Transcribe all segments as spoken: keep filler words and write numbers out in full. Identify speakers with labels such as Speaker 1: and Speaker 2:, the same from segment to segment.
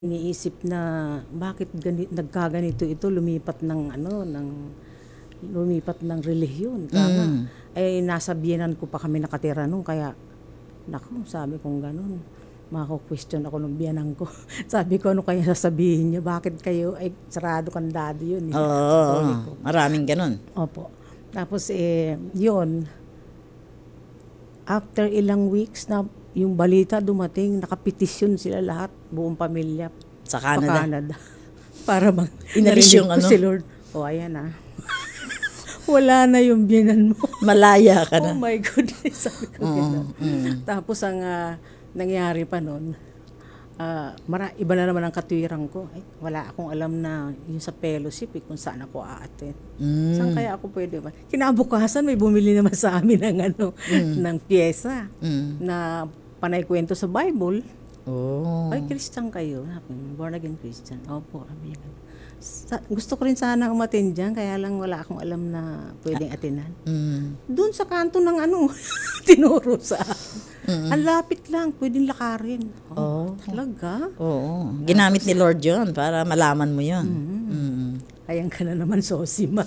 Speaker 1: Iniisip na bakit gani nagkaganito ito, lumipat ng ano, ng lumipat ng relihiyon, tama.
Speaker 2: Mm.
Speaker 1: Eh, nasa biyenan ko pa kami nakatira nun kaya naku, sabi kong gano'n, mako-question ako ng biyenan ko. Sabi ko, ano kaya sasabihin niya, bakit kayo, ay sarado kandado yun eh,
Speaker 2: Oo,
Speaker 1: Katoliko.
Speaker 2: maraming ganun.
Speaker 1: Opo. Tapos eh, yun, after ilang weeks na yung balita dumating, nakapetisyon sila lahat, buong pamilya,
Speaker 2: Sa
Speaker 1: pa
Speaker 2: Canada.
Speaker 1: Canada. Para bang
Speaker 2: Inalis
Speaker 1: narinig
Speaker 2: yung
Speaker 1: ko
Speaker 2: ano?
Speaker 1: si Lord. O, ayan ah. Wala na yung biyenan mo.
Speaker 2: Malaya ka
Speaker 1: Oh
Speaker 2: na.
Speaker 1: my goodness. Sabi ko
Speaker 2: Oo,
Speaker 1: ganun.
Speaker 2: mm.
Speaker 1: Tapos ang ah, nangyari pa noon, ah, mara, iba na naman ang katwiran ko. Ay, wala akong alam na yung sa fellowship, eh, kung saan ako aaten.
Speaker 2: Mm.
Speaker 1: Saan kaya ako pwede ba? Kinabukasan, may bumili naman sa amin ng, ano, ng pyesa
Speaker 2: Mm.
Speaker 1: na panay kwento sa Bible.
Speaker 2: Oh.
Speaker 1: Ay, Christian kayo. Sabi, born again Christian. Opo, kami. Sa, gusto ko rin sana umatin dyan, kaya lang wala akong alam na pwedeng atinan.
Speaker 2: Mm.
Speaker 1: Doon sa kanto ng ano, tinuro sa
Speaker 2: Mm.
Speaker 1: ang lapit lang, pwedeng lakarin.
Speaker 2: Oh.
Speaker 1: Talaga?
Speaker 2: Oo. Ginamit ni Lord yun para malaman mo yun.
Speaker 1: Mm.
Speaker 2: Mm.
Speaker 1: Ayan ka na naman, Sosima.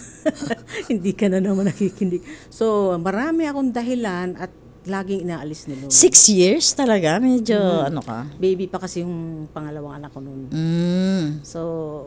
Speaker 1: Hindi ka na naman nakikinig. So, marami akong dahilan at laging inaalis ni Lord.
Speaker 2: Six years talaga? Medyo ano ka?
Speaker 1: Baby pa kasi yung pangalawang anak ko noon.
Speaker 2: Mm.
Speaker 1: So,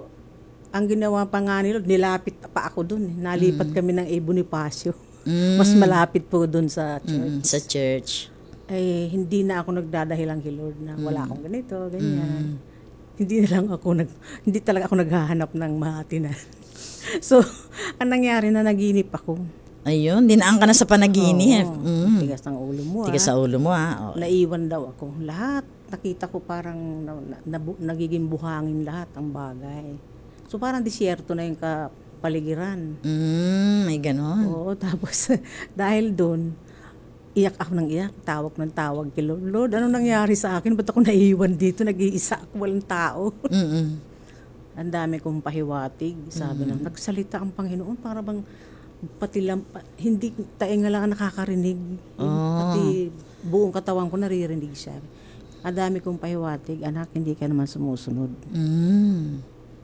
Speaker 1: ang ginawa pa nga ni Lord, nilapit pa ako doon. Nalipat kami ng A. Bonifacio.
Speaker 2: Mm.
Speaker 1: Mas malapit po doon sa church.
Speaker 2: Mm. Sa church.
Speaker 1: Eh, hindi na ako nagdadahilan kay Lord na wala akong ganito, ganyan. Hindi na lang ako, nag, hindi talaga ako naghahanap ng mahatinan. So, ang nangyari na naginip ako.
Speaker 2: Ayun, dinaan ka na sa panaginip.
Speaker 1: Oo,
Speaker 2: Mm.
Speaker 1: tigas ng ulo mo.
Speaker 2: Tigas
Speaker 1: ah.
Speaker 2: sa ulo mo ha. Oh.
Speaker 1: Naiwan daw ako. Lahat, nakita ko parang na, na, nabu- nagiging buhangin lahat ang bagay. So, parang disyerto na yung kapaligiran.
Speaker 2: Mm, may ganon.
Speaker 1: Oo, tapos dahil doon, iyak ako ng iyak, tawag ng tawag kay Lord. Lord, ano nangyari sa akin? Ba't ako naiwan dito? Nag-iisa ako, walang tao.
Speaker 2: Mm.
Speaker 1: Ang dami kong pahiwatig. Sabi na, nagsalita ang Panginoon para bang pati lang, pa- hindi tainga lang ang nakakarinig. Yung Pati buong katawan ko naririnig siya. Ang dami kong pahiwatig, anak, hindi ka naman sumusunod.
Speaker 2: Mm.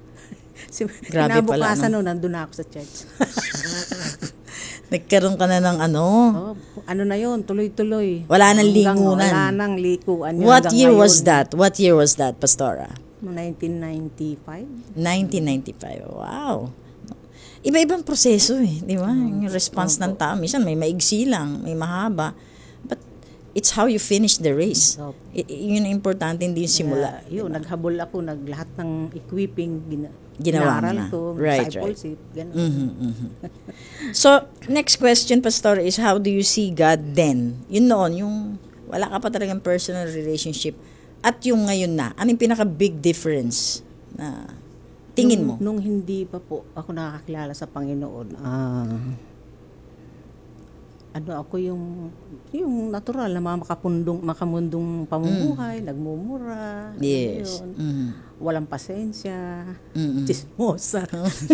Speaker 1: Si,
Speaker 2: Grabe pala,
Speaker 1: kinabukasan no? Nandun na ako sa church.
Speaker 2: Nagkaroon ka na ng ano?
Speaker 1: Oh, ano na yon, tuloy-tuloy.
Speaker 2: Wala nang
Speaker 1: Hanggang-
Speaker 2: lingunan.
Speaker 1: Wala nang likuan. yun
Speaker 2: What
Speaker 1: hanggang
Speaker 2: year was
Speaker 1: ngayon.
Speaker 2: that? What year was that, Pastora?
Speaker 1: nineteen ninety-five.
Speaker 2: nineteen ninety-five. Wow. Iba-ibang proseso eh, di ba? Yung response ng tao. Minsan may maigsi lang, may mahaba. But it's how you finish the race.
Speaker 1: Opo.
Speaker 2: I- i- yun ang importante, hindi yung simula.
Speaker 1: Kaya, yun, naghabol ako, naglahat ng equipping, gina,
Speaker 2: Ginawa mo
Speaker 1: ginaral
Speaker 2: na.
Speaker 1: ko,
Speaker 2: Right,
Speaker 1: discipleship, ganun.
Speaker 2: Mhm, mhm. So, next question, Pastor, is how do you see God then? Yun noon, yung wala ka pa talagang personal relationship at yung ngayon na. Ano yung pinaka-big difference na tingin mo?
Speaker 1: Nung, nung hindi pa po ako nakakilala sa Panginoon, ah, ano ako yung, yung natural na mga makapundong, makamundong pamumuhay, nagmumura, ano
Speaker 2: Yes.
Speaker 1: yun,
Speaker 2: Mhm.
Speaker 1: walang pasensya,
Speaker 2: Mhm.
Speaker 1: chismosa.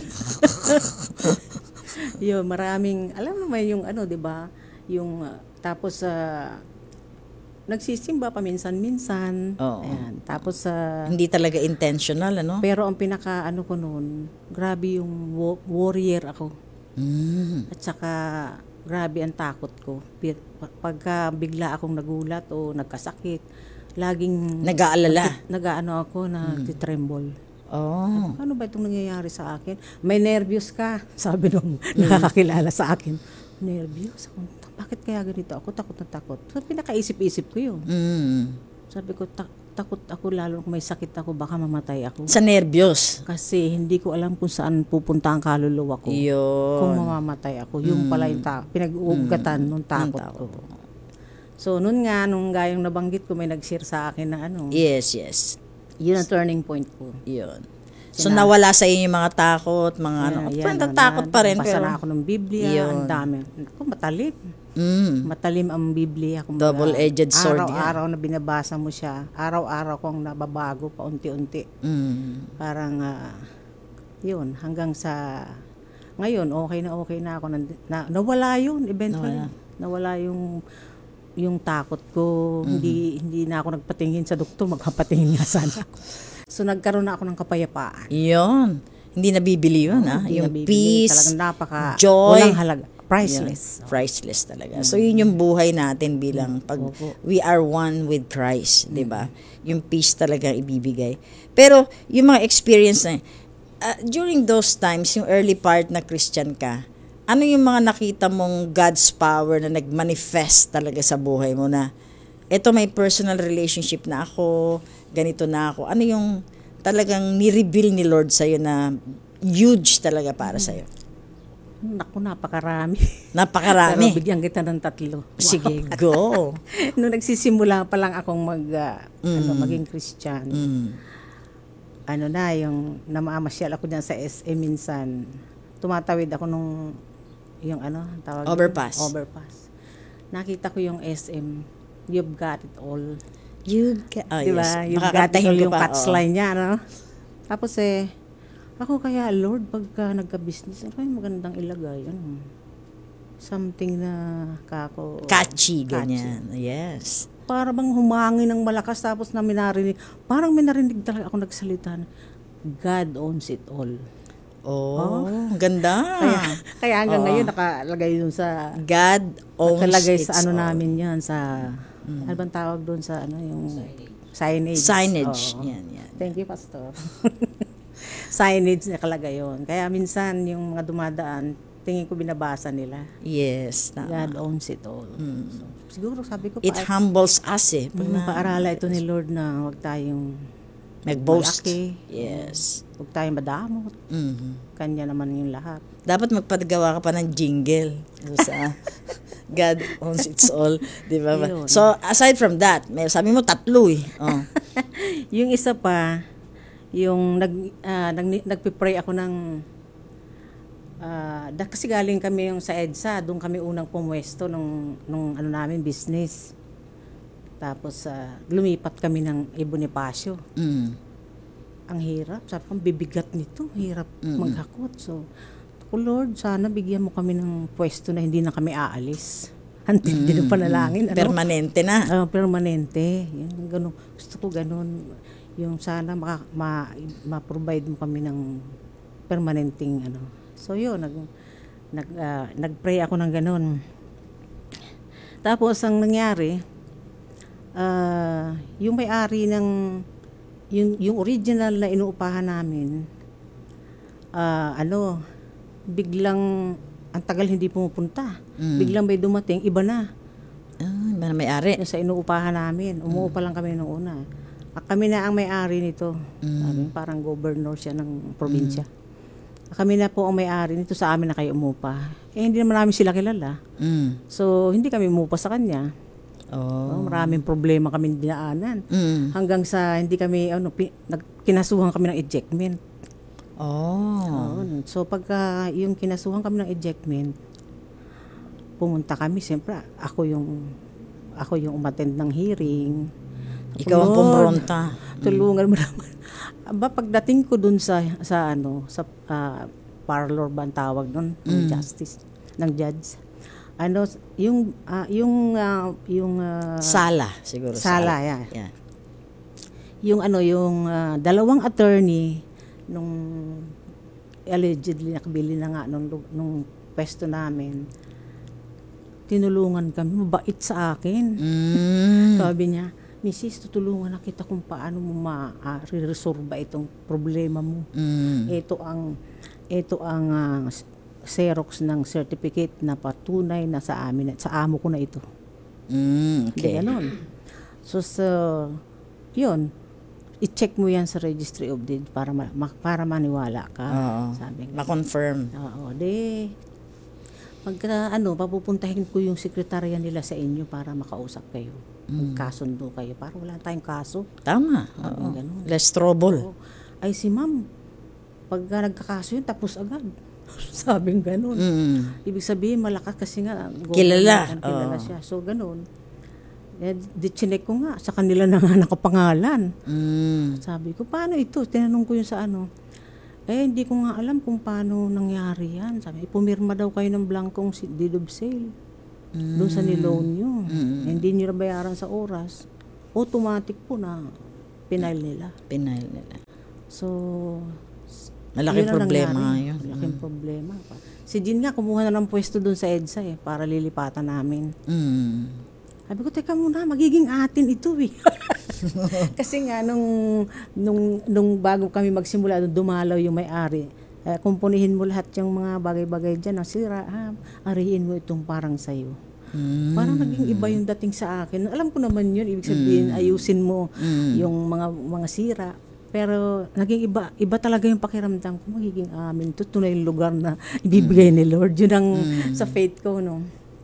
Speaker 1: Yun, maraming, alam mo may yung ano, di ba? Yung, ah, tapos, sa nagsisimba paminsan-minsan.
Speaker 2: Oo.
Speaker 1: Ayan. Tapos, sa
Speaker 2: Hindi talaga intentional, ano?
Speaker 1: pero ang pinaka, ano ko noon, grabe yung wa- warrior ako.
Speaker 2: Mm.
Speaker 1: At saka, grabe ang takot ko. Pi- Pagka bigla akong nagulat o nagkasakit, laging,
Speaker 2: Nag-aalala.
Speaker 1: nag-ano ako, nag-tremble.
Speaker 2: Oh.
Speaker 1: Ano ba itong nangyayari sa akin? May nervyos ka, sabi nung nakakakilala sa akin. Nervyos? Ako, bakit kaya ganito? Ako takot na takot. So, pinakaisip-isip ko yun.
Speaker 2: Mm.
Speaker 1: Sabi ko, "Ta- takot ako lalo kung may sakit ako, baka mamatay ako.
Speaker 2: Sa nervyos.
Speaker 1: Kasi hindi ko alam kung saan pupunta ang kaluluwa ko. Kung
Speaker 2: Yun.
Speaker 1: mamamatay ako. Yung pala yung ta- pinag-uugatan nung takot ko. So, nun nga, nung gayong nabanggit ko, may nag-share sa akin na ano,
Speaker 2: Yes, yes.
Speaker 1: yun ang turning point ko.
Speaker 2: Yun. So,
Speaker 1: Sina-
Speaker 2: nawala sa inyo yung mga takot, mga ano.
Speaker 1: Yeah,
Speaker 2: Parang
Speaker 1: yan,
Speaker 2: takot pa rin.
Speaker 1: Basa
Speaker 2: Pero,
Speaker 1: na ako ng Biblia,
Speaker 2: Yun.
Speaker 1: ang dami. Ako, matalim.
Speaker 2: mm,
Speaker 1: Matalim ang Biblia. Kumbaga,
Speaker 2: Double-edged sword yan.
Speaker 1: Araw-araw na binabasa mo siya. Araw-araw kong nababago pa unti-unti.
Speaker 2: mm,
Speaker 1: Parang, ah, yun, hanggang sa, ngayon, okay na okay na ako. Nand- Na, nawala yun, eventually. Nawala, yung, yung takot ko. Hindi, hindi na ako nagpatingin sa doktor. Magpapatingin nga sana ako. So nagkaroon na ako ng kapayapaan.
Speaker 2: Yun. Hindi nabibili yun, ah.
Speaker 1: Hindi
Speaker 2: Yung
Speaker 1: nabibili.
Speaker 2: peace,
Speaker 1: Talagang napaka,
Speaker 2: joy.
Speaker 1: walang halaga. Priceless.
Speaker 2: Yun. Priceless talaga. So, yun yung buhay natin bilang pag
Speaker 1: Opo.
Speaker 2: we are one with Christ, di ba? Yung peace talaga ibibigay. Pero, yung mga experience na, uh, during those times, yung early part na Christian ka, ano yung mga nakita mong God's power na nag-manifest talaga sa buhay mo na, eto may personal relationship na ako, ganito na ako. Ano yung talagang ni-reveal ni Lord sa'yo na huge talaga para sa'yo?
Speaker 1: Naku, napakarami.
Speaker 2: Napakarami.
Speaker 1: Pero bigyan kita ng tatlo.
Speaker 2: Sige, go.
Speaker 1: Nung nagsisimula pa lang akong mag, ah, ano,
Speaker 2: Mm.
Speaker 1: maging Christian,
Speaker 2: Mm.
Speaker 1: ano na, yung namamasyal ako dyan sa S M minsan, tumatawid ako nung, yung ano, tawag
Speaker 2: Overpass.
Speaker 1: Overpass. Nakita ko yung S M, you've got it all.
Speaker 2: You ga- oh,
Speaker 1: Di
Speaker 2: yes.
Speaker 1: ba? You've got it
Speaker 2: Makakantahin
Speaker 1: all
Speaker 2: ko
Speaker 1: yung
Speaker 2: pa,
Speaker 1: catchline niya, ano? Tapos eh, ako kaya, Lord, pagka nagka-business, ano kaya magandang ilagay, ano? Something na kako...
Speaker 2: oo. Catchy, ganyan. Yes.
Speaker 1: Para bang humangin ng malakas tapos na minarinig. Parang minarinig talaga ako nagsalita. na, God owns it all.
Speaker 2: Oh, ganda.
Speaker 1: Kaya, kaya hanggang
Speaker 2: Oo.
Speaker 1: ngayon nakalagay dun sa...
Speaker 2: God owns
Speaker 1: Nakalagay
Speaker 2: its
Speaker 1: sa ano
Speaker 2: all.
Speaker 1: namin yan, sa... Ano bang tawag doon sa ano, yung... Signage.
Speaker 2: Signage.
Speaker 1: Oo.
Speaker 2: Yan, yan.
Speaker 1: Thank you, Pastor. Signage nakalagay yun. Kaya minsan yung mga dumadaan, tingin ko binabasa nila.
Speaker 2: Yes. Tama.
Speaker 1: God owns it all. So, siguro sabi ko,
Speaker 2: It
Speaker 1: pa,
Speaker 2: humbles us eh. Pag
Speaker 1: mm,
Speaker 2: na-
Speaker 1: paarala ito ni Lord na huwag tayong
Speaker 2: Mag-boast.
Speaker 1: malaki.
Speaker 2: Yes.
Speaker 1: Huwag tayong madamot.
Speaker 2: Mhm.
Speaker 1: Kanya naman yung lahat.
Speaker 2: Dapat magpagawa ka pa ng jingle sa God owns its all, di ba?
Speaker 1: Yun.
Speaker 2: So, aside from that, may sabi mo tatlo eh. Oh.
Speaker 1: Yung isa pa, yung nag, ah, nag, nagpipray ako ng, ah, da, kasi galing kami yung sa EDSA, doon kami unang pumwesto nung, nung ano namin, business. Tapos, ah, lumipat kami ng Bonifacio.
Speaker 2: Mm.
Speaker 1: Ang hirap, sabi ko, ang bibigat nito, hirap maghakot. So, ko Lord, sana bigyan mo kami ng pwesto na hindi na kami aalis. Hantid din ang panalangin. Ano?
Speaker 2: Permanente na.
Speaker 1: Ah, permanente. Yan, ganun. Gusto ko ganun. Yung sana maka, ma, ma-provide mo kami ng permanenteng ano. So yun, nag, nag, ah, nag-pray ako ng ganun. Tapos ang nangyari, ah, yung may-ari ng, yung, yung original na inuupahan namin, ah, ano, biglang, ang tagal hindi pumupunta.
Speaker 2: Mm.
Speaker 1: Biglang may dumating, iba na.
Speaker 2: Ah, iba na may-ari.
Speaker 1: Yung sa inuupahan namin. Umuupa lang kami noong una. Ah, Kami na ang may-ari nito. Sabi, parang governor siya ng probinsya. Kami na po ang may-ari nito, sa amin na kayo umupa. Eh, hindi naman namin sila kilala.
Speaker 2: Mm.
Speaker 1: So, hindi kami umupa sa kanya.
Speaker 2: Oh.
Speaker 1: Oh, maraming problema kami dinaanan.
Speaker 2: Mm.
Speaker 1: Hanggang sa hindi kami, ano, pi, nag, kinasuhan kami ng ejectment.
Speaker 2: Oh.
Speaker 1: Oo. So, pagka yung kinasuhan kami ng ejectment, pumunta kami, siyempre, ako yung, ako yung umattend ng hearing.
Speaker 2: Ikaw ang
Speaker 1: Lord,
Speaker 2: pumpronta.
Speaker 1: Tulungan mo naman. Aba, pagdating ko dun sa, sa ano, sa ah, parlor ba ang tawag nun, ng justice, ng judge. Ano, yung, ah, yung, ah, yung, ah,
Speaker 2: Sala, siguro.
Speaker 1: Sala, yeah.
Speaker 2: Yeah.
Speaker 1: yung ano, yung ah, dalawang attorney, nung allegedly nakabili na nga nung, lu- nung pwesto namin, tinulungan kami, mabait sa akin.
Speaker 2: Mm.
Speaker 1: Sabi niya, Missus, tutulungan na kita kung paano mo ma-resolve ba itong problema mo.
Speaker 2: Mm.
Speaker 1: Ito ang ito ang ah, Xerox ng certificate na patunay na sa amin, sa amo ko na ito.
Speaker 2: Mm.
Speaker 1: Hindi
Speaker 2: Okay.
Speaker 1: ganon. So, so, yun, i-check mo yan sa Registry of Deeds para, ma, ma- para maniwala ka.
Speaker 2: Oo.
Speaker 1: Sabi nga.
Speaker 2: Ma-confirm.
Speaker 1: Oo, de, pagka ano, papupuntahin ko yung sekretarya nila sa inyo para makausap kayo. Magkasundo kayo. Para wala tayong kaso.
Speaker 2: Tama.
Speaker 1: Sabi
Speaker 2: Oo.
Speaker 1: ganun.
Speaker 2: Less trouble.
Speaker 1: Oo. Ay si ma'am, pagka nagkakaso yun, tapos agad. Sabing ganun.
Speaker 2: Mm.
Speaker 1: Ibig sabihin, malakas kasi nga.
Speaker 2: Kilala.
Speaker 1: government, Kilala
Speaker 2: Oo.
Speaker 1: siya. So, ganun. Eh, di chinek ko nga, sa kanila na nga nakapangalan.
Speaker 2: Mm.
Speaker 1: Sabi ko, paano ito? Tinanong ko yun sa ano. Eh, hindi ko nga alam kung paano nangyari yan. Sabi, pumirma daw kayo ng blankong si- deed of sale.
Speaker 2: Mm.
Speaker 1: Doon sa niloan nyo.
Speaker 2: Mm.
Speaker 1: Hindi nyo nabayaran sa oras. Automatic po na Pinail nila.
Speaker 2: Pinail nila.
Speaker 1: So,
Speaker 2: Malaking
Speaker 1: yun ang
Speaker 2: problema
Speaker 1: nangyari.
Speaker 2: yun.
Speaker 1: Malaking problema. Si Jean nga, kumuha na ng pwesto doon sa EDSA eh, para lilipatan namin.
Speaker 2: Mm.
Speaker 1: Sabi ko, teka muna, magiging atin ito eh. Kasi nga, nung, nung, nung bago kami magsimula, nung dumalaw yung may-ari, eh, kumpunihin mo lahat yung mga bagay-bagay dyan, nasira, ha, ariin mo itong parang sayo.
Speaker 2: Mm.
Speaker 1: Parang naging iba yung dating sa akin. Alam ko naman yun, ibig sabihin,
Speaker 2: Mm.
Speaker 1: ayusin mo
Speaker 2: Mm.
Speaker 1: yung mga mga sira. Pero naging iba, iba talaga yung pakiramdam ko, magiging amin. Ito, tunay yung lugar na ibibigay ni Lord. Yun ang
Speaker 2: Mm.
Speaker 1: sa faith ko, no.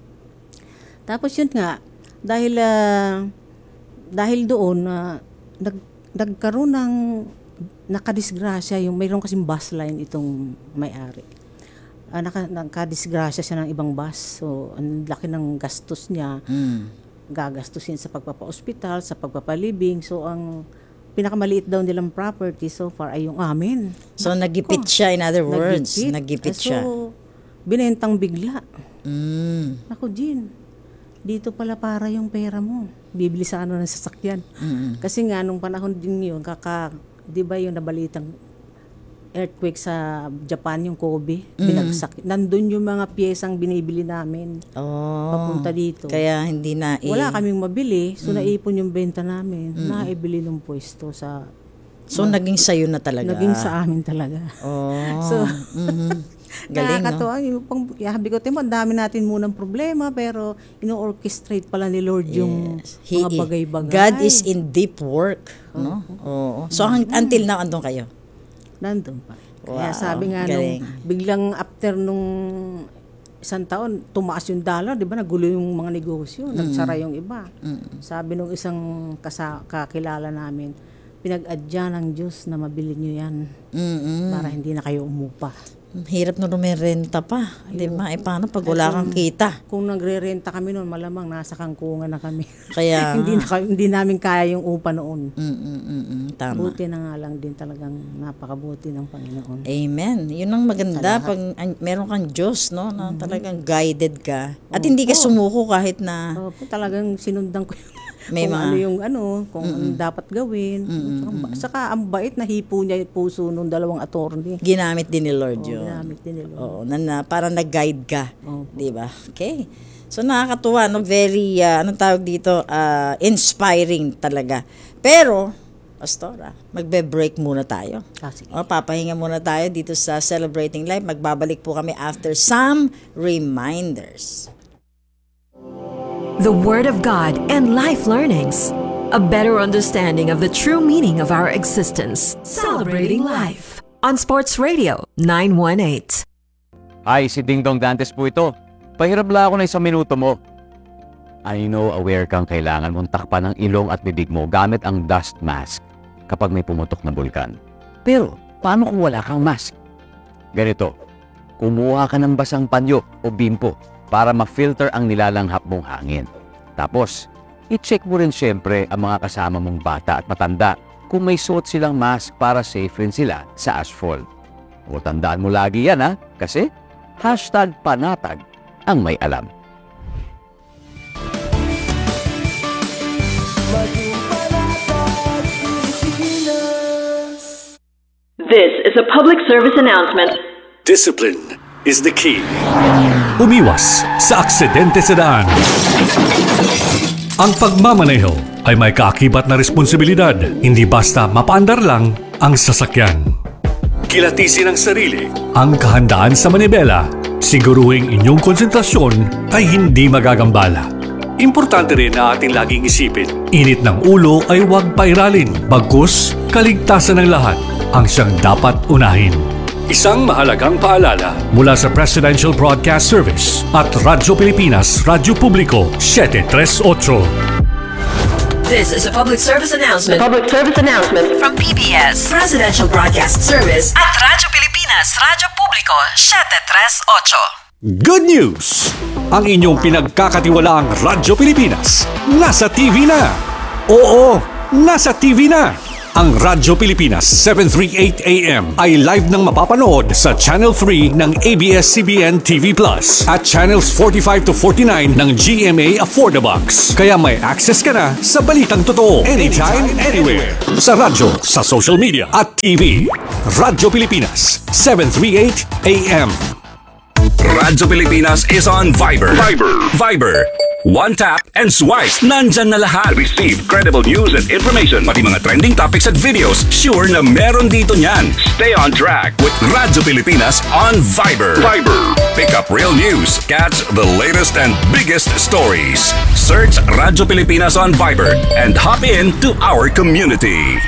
Speaker 1: Tapos yun nga, dahil ah, dahil doon, uh, nag, nagkaroon ng nakadisgrasya, yung mayroon kasing bus line itong may-ari. Uh, naka, nakadisgrasya siya ng ibang bus. So, ang laki ng gastos niya.
Speaker 2: Mm.
Speaker 1: Gagastusin sa pagpapa-hospital, sa pagpapalibing. So, ang pinakamaliit daw nilang property so far ay yung amin.
Speaker 2: So, nagipit siya, in other words. Nagipit,
Speaker 1: Nagipit.
Speaker 2: siya.
Speaker 1: So, binentang bigla.
Speaker 2: Mm.
Speaker 1: Ako, Jean, dito pala para yung pera mo. Bibili sa ano ng sasakyan.
Speaker 2: Mm.
Speaker 1: Kasi nga, nung panahon din yun, kaka, di ba yung nabalitang earthquake sa Japan, yung Kobe,
Speaker 2: Mm.
Speaker 1: binagsak. Nandun yung mga piyesang binibili namin
Speaker 2: Oh.
Speaker 1: papunta dito.
Speaker 2: Kaya hindi na i-
Speaker 1: Wala kaming mabili, so
Speaker 2: Mm.
Speaker 1: naipon yung benta namin. Naibili ng pwesto sa...
Speaker 2: So, naging sayo na talaga.
Speaker 1: Naging sa amin talaga.
Speaker 2: Oh.
Speaker 1: So,
Speaker 2: Mhm. Galing, no?
Speaker 1: nakakatuwa. Yung pang, sabi ko, Timo, ang dami natin munang problema, pero ino-orchestrate pala ni Lord yung
Speaker 2: Yes. He-
Speaker 1: mga bagay-bagay.
Speaker 2: God is in deep work, no? Oo. So, hang, until now, andun kayo?
Speaker 1: Nandun pa.
Speaker 2: Wow,
Speaker 1: Kaya sabi nga
Speaker 2: galing.
Speaker 1: nung, biglang after nung isang taon, tumaas yung dollar, di ba? Nagulo yung mga negosyo, nagsara yung iba.
Speaker 2: Mm.
Speaker 1: Sabi nung isang kasa, kakilala namin, pinag-adya ng Diyos na mabili nyo yan
Speaker 2: Mm-mm.
Speaker 1: para hindi na kayo umupa.
Speaker 2: Hirap na rumirenta pa. Di ba? Eh, paano pag wala kang kita?
Speaker 1: Kung nagre-renta kami noon, malamang nasa kangkungan na kami.
Speaker 2: Kaya,
Speaker 1: hindi, na, hindi namin kaya yung upa noon.
Speaker 2: mm-mm-mm, tama.
Speaker 1: Buti na nga lang din talagang napakabuti ng Panginoon.
Speaker 2: Amen. Yun ang maganda
Speaker 1: Sa lahat.
Speaker 2: pag an, meron kang Diyos, no? Na talagang guided ka. At hindi ka sumuko kahit na
Speaker 1: Opo, talagang sinundan ko yung
Speaker 2: May
Speaker 1: kung
Speaker 2: mga-
Speaker 1: ano yung ano, kung ano dapat gawin. Saka, saka ang bait na hipo niya yung puso nung dalawang attorney.
Speaker 2: ginamit din ni Lord
Speaker 1: Oo,
Speaker 2: yun.
Speaker 1: ginamit din nila.
Speaker 2: Oo, na, na, parang nag-guide ka.
Speaker 1: Opo.
Speaker 2: Di ba? Okay. So, nakakatuwa, no? Very, uh, anong tawag dito? Uh, inspiring talaga. Pero, Pastora, magbe-break muna tayo.
Speaker 1: Ah, sige.
Speaker 2: O, papahinga muna tayo dito sa Celebrating Life. Magbabalik po kami after some reminders.
Speaker 3: The Word of God and life learnings. A better understanding of the true meaning of our existence. Celebrating life. On Sports Radio nine one eight.
Speaker 4: Hi, si Ding Dong Dantes po ito. Pahirap lang ako na isang minuto mo. I know aware kang kailangan mong takpan ng ilong at bibig mo gamit ang dust mask kapag may pumutok na bulkan. Pero, paano kung wala kang mask? Ganito, kumuha ka ng basang panyo o bimpo para ma-filter ang nilalanghap mong hangin. Tapos, i-check mo rin syempre ang mga kasama mong bata at matanda kung may suot silang mask para safe rin sila sa asphalt. O tandaan mo lagi yan ha, kasi hashtag panatag ang may alam.
Speaker 5: This is a public service announcement.
Speaker 6: Discipline is the key. Umiwas sa aksidente sa daan. Ang pagmamaneho ay may kaakibat na responsibilidad, hindi basta mapaandar lang ang sasakyan. Kilatisin ang sarili, ang kahandaan sa manibela, siguruhing inyong konsentrasyon ay hindi magagambala. Importante rin na ating laging isipin, init ng ulo ay huwag pairalin, bagkus kaligtasan ng lahat ang siyang dapat unahin. Isang mahalagang paalala mula sa Presidential Broadcast Service at Radyo Pilipinas, Radyo Publiko seven three eight.
Speaker 3: This is a public service announcement
Speaker 5: Public service announcement.
Speaker 3: from P B S Presidential Broadcast Service at Radyo Pilipinas, Radyo Publiko seven three eight.
Speaker 6: Good news! Ang inyong pinagkakatiwalaang Radyo Pilipinas nasa T V na! Oo, nasa T V na! Ang Radyo Pilipinas seven thirty-eight A M ay live nang mapapanood sa Channel three ng A B S C B N T V Plus at Channels forty-five to forty-nine ng G M A Affordabox. Kaya may access ka na sa balitang totoo anytime, anywhere. Sa radyo, sa social media at T V. Radyo Pilipinas seven thirty-eight A M.
Speaker 7: Radyo Pilipinas is on Viber. Viber. Viber. One tap and swipe. Nandyan na lahat. Receive credible news and information. Pati mga trending topics at videos. Sure na meron dito niyan. Stay on track with Radyo Pilipinas on Viber. Viber. Pick up real news. Catch the latest and biggest stories. Search Radyo Pilipinas on Viber and hop in to our community.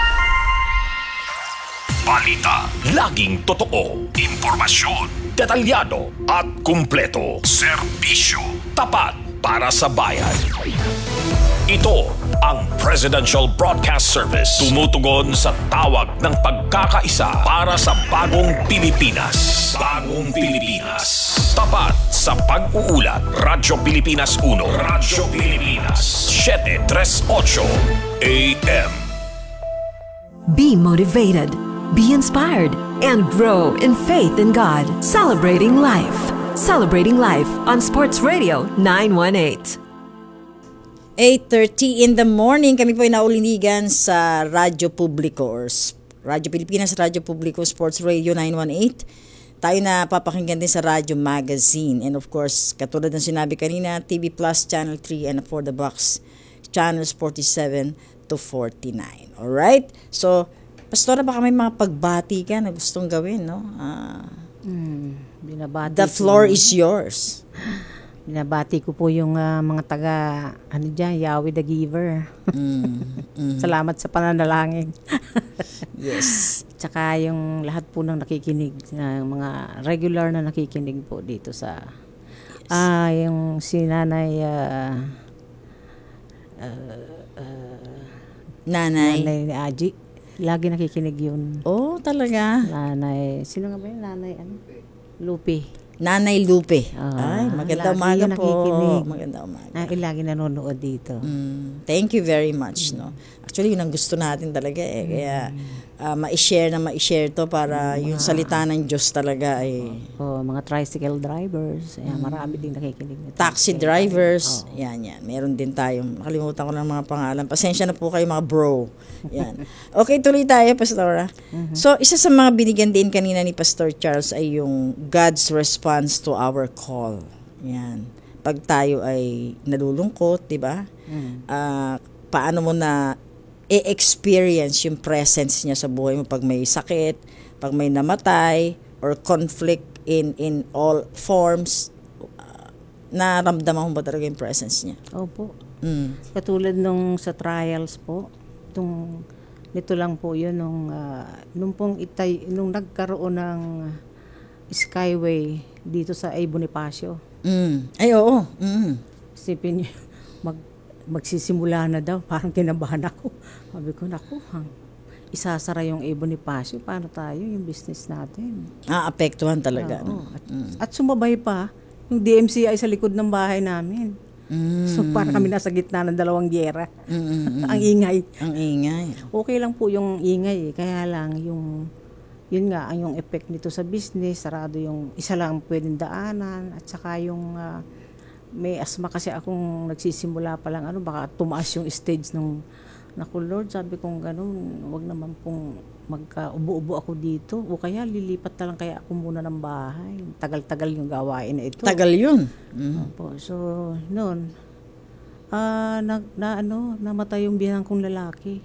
Speaker 7: Balita, laging totoo. Impormasyon, detalyado at kumpleto. Serbisyo, tapat para sa bayan. Ito ang Presidential Broadcast Service. Tumutugon sa tawag ng pagkakaisa para sa bagong Pilipinas. Bagong Pilipinas. Tapat sa pag-uulat. Radyo Pilipinas one. Radyo Pilipinas seven thirty-eight A M.
Speaker 3: Be motivated, be inspired, and grow in faith in God. Celebrating life. Celebrating life on Sports Radio nine one eight.
Speaker 2: eight thirty in the morning, kami po ay naulinigan sa Radyo Publiko or Radyo Pilipinas, Radyo Publiko, Sports Radio nine one eight. Tayo na papakinggan din sa Radyo Magazine. And of course, katulad ng sinabi kanina, T V Plus, Channel three, and for the box, Channels forty-seven to forty-nine. Alright? So, Pastora, baka may mga pagbati ka na gustong gawin, no? Ah,
Speaker 1: Hmm, binabati
Speaker 2: the
Speaker 1: ko-
Speaker 2: floor is yours.
Speaker 1: Binabati ko po yung ah, mga taga, ano dyan, Yahweh the Giver. Salamat sa pananalangin.
Speaker 2: Yes.
Speaker 1: Tsaka yung lahat po ng nakikinig, na mga regular na nakikinig po dito sa, ah, yung si Nanay, ah,
Speaker 2: Nanay.
Speaker 1: Nanay ni Aji. Lagi nakikinig yun.
Speaker 2: Oh, talaga?
Speaker 1: Nanay, sino nga ba yun? Nanay, ano? Lupi.
Speaker 2: Nanay Lupe.
Speaker 1: Ah,
Speaker 2: Ay, maganda
Speaker 1: lagi
Speaker 2: umaga
Speaker 1: yun
Speaker 2: po.
Speaker 1: nakikinig.
Speaker 2: Maganda umaga.
Speaker 1: Ah, lagi nanonood dito.
Speaker 2: Mm, thank you very much, no. Actually, yun ang gusto natin talaga eh. Kaya ah, ma-share na ma-share to para yung salita ng Diyos talaga ay
Speaker 1: Oh, mga tricycle drivers, ayan, marami din nakikinig. na
Speaker 2: taxi
Speaker 1: tricycle.
Speaker 2: drivers. Yan, yan. Meron din tayong, nakalimutan ko ng mga pangalan. Pasensya na po kayo mga bro. Yan. Okay, tuloy tayo, Pastora. So, isa sa mga binigyan din kanina ni Pastor Charles ay yung God's response to our call. Yan. Pag tayo ay nalulungkot, di ba? Ah, paano mo na i-experience yung presence niya sa buhay mo pag may sakit, pag may namatay, or conflict in in all forms, uh, naramdaman mo ba talaga yung presence niya?
Speaker 1: Opo.
Speaker 2: Mm.
Speaker 1: Katulad nung sa trials po, tung nito lang po yun nung ah, nung pong itay nung nagkaroon ng Skyway dito sa A. Bonifacio.
Speaker 2: Mm. Ay, oo. Mm.
Speaker 1: Isipin niyo, mag magsisimula na daw, parang kinabahan ako. Sabi ko, naku, hang, isasara yung A. Bonifacio, paano tayo, yung business natin?
Speaker 2: Ah, apektuhan talaga.
Speaker 1: Oo.
Speaker 2: No?
Speaker 1: At, at sumabay pa, yung D M C I sa likod ng bahay namin.
Speaker 2: Mm.
Speaker 1: So, parang kami nasa gitna ng dalawang gyera.
Speaker 2: Mm, mm, mm.
Speaker 1: Ang ingay.
Speaker 2: Ang ingay.
Speaker 1: Okay lang po yung ingay, eh. Kaya lang yung, yun nga, ang yung effect nito sa business, sarado yung isa lang pwedeng daanan, at saka yung, ah, may asma kasi akong nagsisimula pa lang, ano, baka tumaas yung stage nung, naku Lord, sabi kong gano'n, wag naman pong magka-ubo-ubo ako dito, o kaya lilipat na lang kaya ako muna ng bahay. Tagal-tagal yung gawain na ito.
Speaker 2: Tagal yun. Mm.
Speaker 1: Opo, so, noon, ah, na, na, ano, namatay yung biyanang kong lalaki.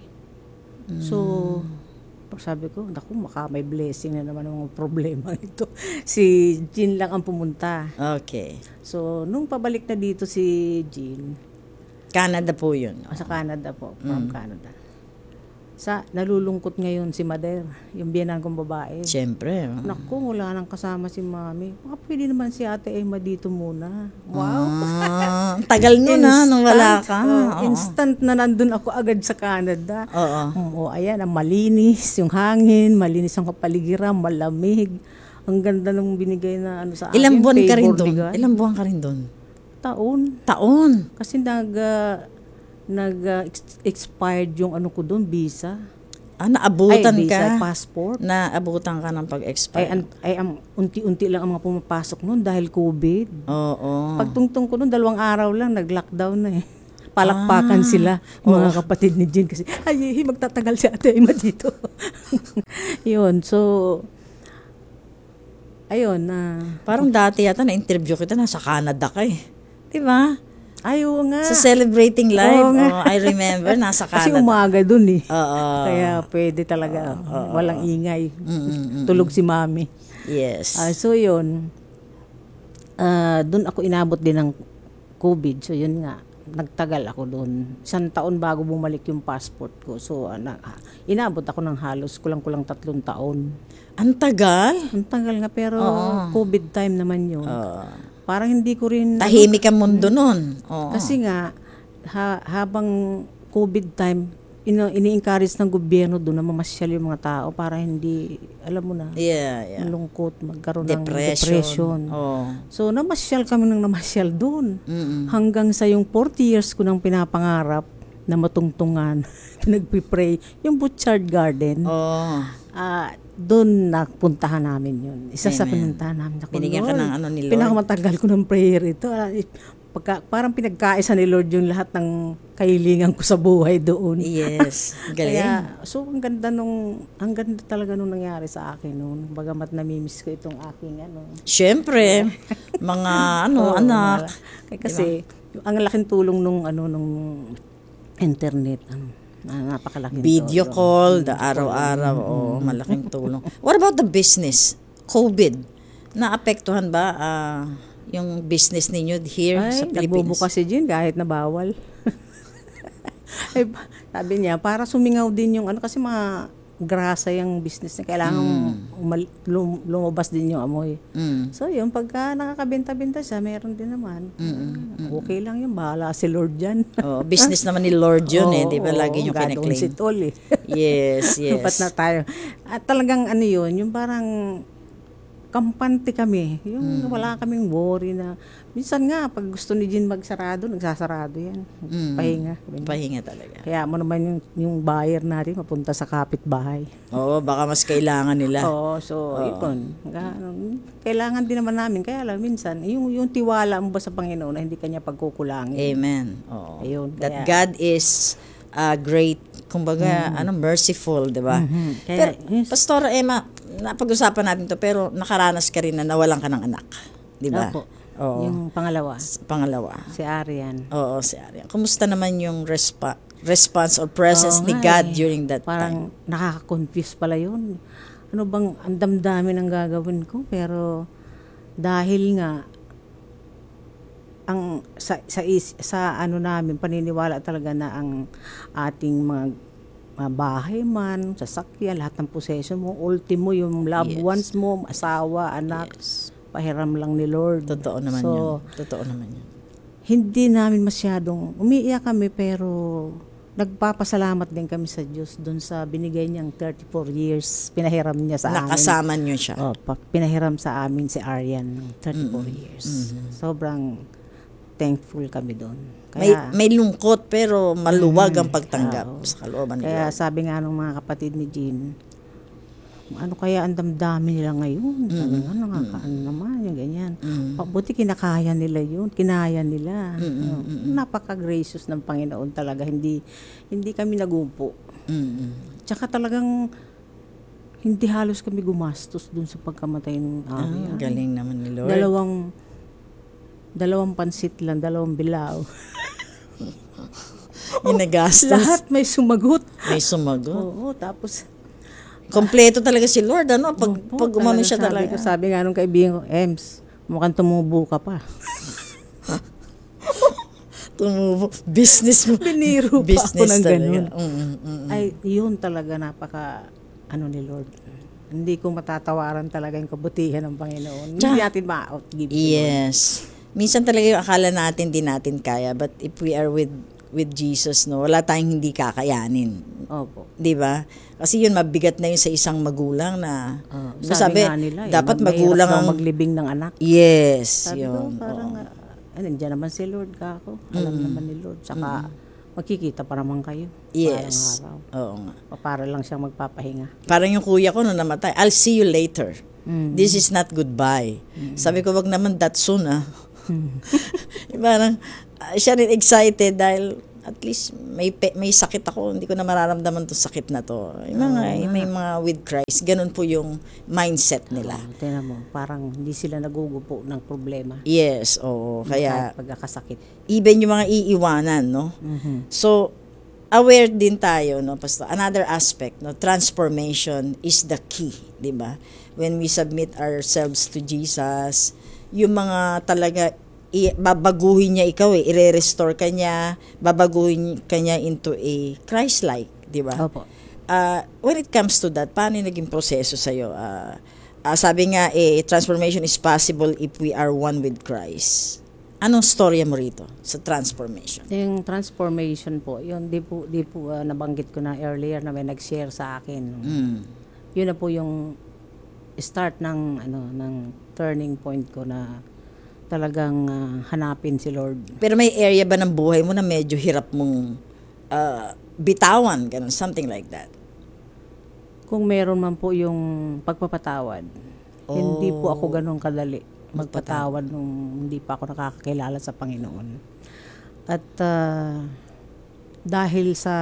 Speaker 1: So, sabi ko, naku, maka may blessing na naman ang mga problema ito. Si Jean lang ang pumunta.
Speaker 2: Okay.
Speaker 1: So, nung pabalik na dito si Jean,
Speaker 2: Canada po yun.
Speaker 1: sa Canada po, from Canada. Sa, nalulungkot ngayon si Mader, yung biyanan kong babae.
Speaker 2: Siyempre. oh.
Speaker 1: Naku, wala nang kasama si Mami. Baka pwede naman si Ate Emma dito muna. Wow!
Speaker 2: Ah, tagal nun ha, nung wala ka.
Speaker 1: Oh,
Speaker 2: Oo.
Speaker 1: instant na nandun ako agad sa Canada.
Speaker 2: Oo.
Speaker 1: Um, oh, ayan, ang malinis yung hangin, malinis ang kapaligiran, malamig. Ang ganda nung binigay na ano sa akin.
Speaker 2: Ilang buwan ka rin
Speaker 1: favor
Speaker 2: doon?
Speaker 1: bigay.
Speaker 2: Ilang buwan ka rin doon?
Speaker 1: Taon.
Speaker 2: Taon.
Speaker 1: Kasi nag, ah, nag ah, ex- expired yung ano ko doon, visa.
Speaker 2: Ah, naabutan
Speaker 1: ay, visa,
Speaker 2: ka.
Speaker 1: passport.
Speaker 2: Naabutan ka ng
Speaker 1: Ay,
Speaker 2: pag-expire.
Speaker 1: an, ay am, unti-unti lang ang mga pumapasok noon dahil COVID.
Speaker 2: Oo.
Speaker 1: Pagtungtong ko noon, dalawang araw lang, nag-lockdown na eh. Palakpakan
Speaker 2: Ah,
Speaker 1: sila, mga kapatid ni Jean kasi, ay, eh, magtatagal si Ate Emma dito. Yun, so, ayun, na,
Speaker 2: Parang dati yata na-interview kita, nasa Canada ka eh. Di ba?
Speaker 1: ay, oo nga.
Speaker 2: Sa Celebrating Life,
Speaker 1: Oo nga.
Speaker 2: oh, I remember, nasa
Speaker 1: Kasi
Speaker 2: Canada.
Speaker 1: umaga dun eh.
Speaker 2: Oo.
Speaker 1: Kaya pwede talaga, walang ingay. Tulog si Mami.
Speaker 2: Yes.
Speaker 1: Ah, so yun, ah doon ako inabot din ng COVID. So yun nga, nagtagal ako doon. Isang taon bago bumalik yung passport ko. So ah, na, inabot ako ng halos kulang-kulang tatlong taon.
Speaker 2: Ang tagal.
Speaker 1: Ang tagal nga pero
Speaker 2: Oo.
Speaker 1: COVID time naman yun.
Speaker 2: Oo.
Speaker 1: Parang hindi ko rin...
Speaker 2: Tahimik ang mundo nun. Oo.
Speaker 1: Kasi nga, ha, habang COVID time, ino, ini-encourage ng gobyerno doon na mamasyal yung mga tao para hindi, alam mo na,
Speaker 2: Yeah, yeah.
Speaker 1: malungkot, magkaroon ng
Speaker 2: Depression.
Speaker 1: depression.
Speaker 2: Oo.
Speaker 1: So, namasyal kami ng namasyal doon.
Speaker 2: Mm-mm.
Speaker 1: Hanggang sa yung forty years ko nang pinapangarap na matungtungan, nagpipray, yung Butchart Garden,
Speaker 2: Oo.
Speaker 1: ah doon napuntahan namin yun. Isa sa
Speaker 2: Amen.
Speaker 1: pinuntahan namin. Ako,
Speaker 2: Binigyan ka
Speaker 1: Lord,
Speaker 2: ng ano ni Lord.
Speaker 1: Pinakamatagal ko ng prayer ito. Ah, eh, Pagka, parang pinagkaisa ni Lord yung lahat ng kahilingan ko sa buhay doon.
Speaker 2: Yes. Galing.
Speaker 1: Kaya, so ang ganda nung, ang ganda talaga nung nangyari sa akin noon. Bagamat namimiss ko itong aking ano.
Speaker 2: Siyempre, mga ano,
Speaker 1: Oo,
Speaker 2: anak.
Speaker 1: mga- Kasi, ang laking tulong nung ano nung internet. Ano, na napakalaking
Speaker 2: Video
Speaker 1: tulong.
Speaker 2: call, the araw-araw. Oh, malaking tulong. What about the business? COVID. Naapektuhan ba ah, yung business ninyo here sa
Speaker 1: Ay,
Speaker 2: Pilipinas?
Speaker 1: nagbubukas si Jean kahit na bawal. Ay, sabi niya, para sumingaw din yung ano, kasi mga grasa yung business na kailangan umal- lum- lumabas din yung amoy.
Speaker 2: Mm.
Speaker 1: So, yun, pagka nakakabenta-benta siya, meron din naman. Ah, okay lang yun, bahala si Lord dyan.
Speaker 2: Oh, business naman ni Lord yun eh,
Speaker 1: Oo,
Speaker 2: di ba lagi
Speaker 1: oo,
Speaker 2: nyo
Speaker 1: God owns
Speaker 2: kiniklaim?
Speaker 1: it all eh.
Speaker 2: Yes, yes.
Speaker 1: Ba't na tayo? At talagang ano yun, yung parang kampante kami. Yung wala kaming worry na, minsan nga, pag gusto ni Jean magsarado, nagsasarado yan. Pahinga.
Speaker 2: Pahinga talaga.
Speaker 1: Kaya mo naman yung, yung buyer natin mapunta sa kapitbahay.
Speaker 2: Oo, baka mas kailangan nila.
Speaker 1: Oo, so yun. Ga- Kailangan din naman namin. Kaya lang, minsan, yung, yung tiwala mo ba sa Panginoon na hindi kanya pagkukulangin.
Speaker 2: Amen. Oo.
Speaker 1: Ayun,
Speaker 2: That
Speaker 1: kaya-
Speaker 2: God is uh, great, kumbaga, ano, merciful, di ba?
Speaker 1: Kaya,
Speaker 2: Pero, Pastora Emma, napag-usapan natin to, pero nakaranas ka rin na nawalan ka ng anak. Di ba?
Speaker 1: Opo.
Speaker 2: Oo.
Speaker 1: Yung pangalawa,
Speaker 2: Pangalawa.
Speaker 1: si Arian.
Speaker 2: Oo, si Arian. Kumusta naman yung respa- response or presence
Speaker 1: Oo
Speaker 2: ni
Speaker 1: nga
Speaker 2: God
Speaker 1: eh.
Speaker 2: during that time?
Speaker 1: Parang nakaka-confuse pala yun. Ano bang ang damdamin ang gagawin ko, pero dahil nga ang sa sa, is, sa ano namin paniniwala talaga na ang ating mga, mga bahay man, sasakyan, lahat ng possession mo, ultimo yung loved
Speaker 2: Yes.
Speaker 1: ones mo, asawa, anak,
Speaker 2: Yes.
Speaker 1: pahiram lang ni Lord.
Speaker 2: Totoo naman
Speaker 1: so,
Speaker 2: yun. Totoo naman yun.
Speaker 1: hindi namin masyadong umiiyak kami, pero nagpapasalamat din kami sa Diyos doon sa binigay niyang thirty-four years pinahiram niya sa amin.
Speaker 2: Nakasama niyo siya.
Speaker 1: Oh, pa- pinahiram sa amin si Arian ng thirty-four years. Sobrang thankful kami doon.
Speaker 2: May,
Speaker 1: Kaya,
Speaker 2: may lungkot pero maluwag ang pagtanggap
Speaker 1: Oo.
Speaker 2: sa kalooban ni
Speaker 1: kaya
Speaker 2: Lord.
Speaker 1: sabi nga ng mga kapatid ni Jean, ano kaya ang damdamin nila ngayon? Sabi nga, nakakaano naman, yung ganyan. Pabuti kinakaya nila yun, kinaya nila. No? Napaka-gracious ng Panginoon talaga, hindi hindi kami nagumpo.
Speaker 2: Mm-mm.
Speaker 1: Tsaka talagang hindi halos kami gumastos dun sa pagkamatay ng
Speaker 2: Ah,
Speaker 1: Arian.
Speaker 2: galing naman ni Lord.
Speaker 1: Dalawang dalawang pansit lang, dalawang bilao.
Speaker 2: Ginagastos.
Speaker 1: Lahat may sumagot.
Speaker 2: May sumagot.
Speaker 1: Oo, tapos
Speaker 2: Kompleto talaga si Lord, ano? Pag,
Speaker 1: Opo,
Speaker 2: pag umano
Speaker 1: talagang
Speaker 2: siya
Speaker 1: sabi
Speaker 2: talaga.
Speaker 1: ko, sabi nga nung kaibigan ko, Ems, mukhang tumubo ka pa.
Speaker 2: Tumubo. Business mo.
Speaker 1: Biniro pa
Speaker 2: Business
Speaker 1: ako ng
Speaker 2: talaga.
Speaker 1: ganun.
Speaker 2: Mm, mm, mm.
Speaker 1: Ay, yun talaga napaka, ano ni Lord. Hindi ko matatawaran talaga yung kabutihan ng Panginoon. Hindi
Speaker 2: Tsaka-
Speaker 1: natin ma-outgive. si Lord.
Speaker 2: Yes. Minsan talaga yung akala natin di natin kaya, but if we are with with Jesus, no, wala tayong hindi kakayanin.
Speaker 1: Opo.
Speaker 2: 'Di ba? Kasi yun mabigat na yun sa isang magulang na
Speaker 1: Oh,
Speaker 2: diba
Speaker 1: sabi,
Speaker 2: sabi,
Speaker 1: nga nila, eh,
Speaker 2: dapat
Speaker 1: mahirap
Speaker 2: magulang
Speaker 1: daw
Speaker 2: ang
Speaker 1: maglibing ng anak.
Speaker 2: yes,
Speaker 1: Sabi ko,
Speaker 2: yun.
Speaker 1: parang,
Speaker 2: oo.
Speaker 1: ah, nandiyan naman si Lord ka ako. Alam naman ni Lord. Saka, magkikita pa naman kayo.
Speaker 2: Yes.
Speaker 1: Parang araw.
Speaker 2: Oo nga.
Speaker 1: O para lang siyang magpapahinga.
Speaker 2: Parang yung kuya ko nung namatay, I'll see you later.
Speaker 1: Mm.
Speaker 2: This is not goodbye. Sabi ko, wag naman that soon, ah. Parang, uh, siya rin excited dahil at least may pe- may sakit ako, hindi ko na mararamdaman 'tong sakit na to. Yung mga, yung may mga with Christ, ganun po yung mindset nila.
Speaker 1: Oh, tingnan mo, parang hindi sila nagugupo ng problema.
Speaker 2: Yes, oo. Kaya,
Speaker 1: Kahit pagkakasakit.
Speaker 2: even yung mga iiwanan, no?
Speaker 1: Mhm.
Speaker 2: So, aware din tayo, no, Pastor. Another aspect, no, transformation is the key, di ba? When we submit ourselves to Jesus, yung mga talaga, i- babaguhin niya ikaw eh, i-restore ka niya, babaguhin ka niya into a Christ-like, di ba?
Speaker 1: Opo.
Speaker 2: Uh, when it comes to that, paano yung naging proseso sa'yo? Uh, uh, sabi nga, eh, transformation is possible if we are one with Christ. Anong storya mo rito sa transformation?
Speaker 1: Yung transformation po, yun, di po, di po ah, nabanggit ko na earlier na may nag-share sa akin.
Speaker 2: Mm.
Speaker 1: Yun na po yung start ng, ano, ng turning point ko na talagang ah, hanapin si Lord.
Speaker 2: Pero may area ba ng buhay mo na medyo hirap mong uh, bitawan, ganun, something like that?
Speaker 1: Kung meron man po yung pagpapatawad,
Speaker 2: Oh.
Speaker 1: hindi po ako ganun kadali magpatawad nung hindi pa ako nakakakilala sa Panginoon. At ah, dahil sa,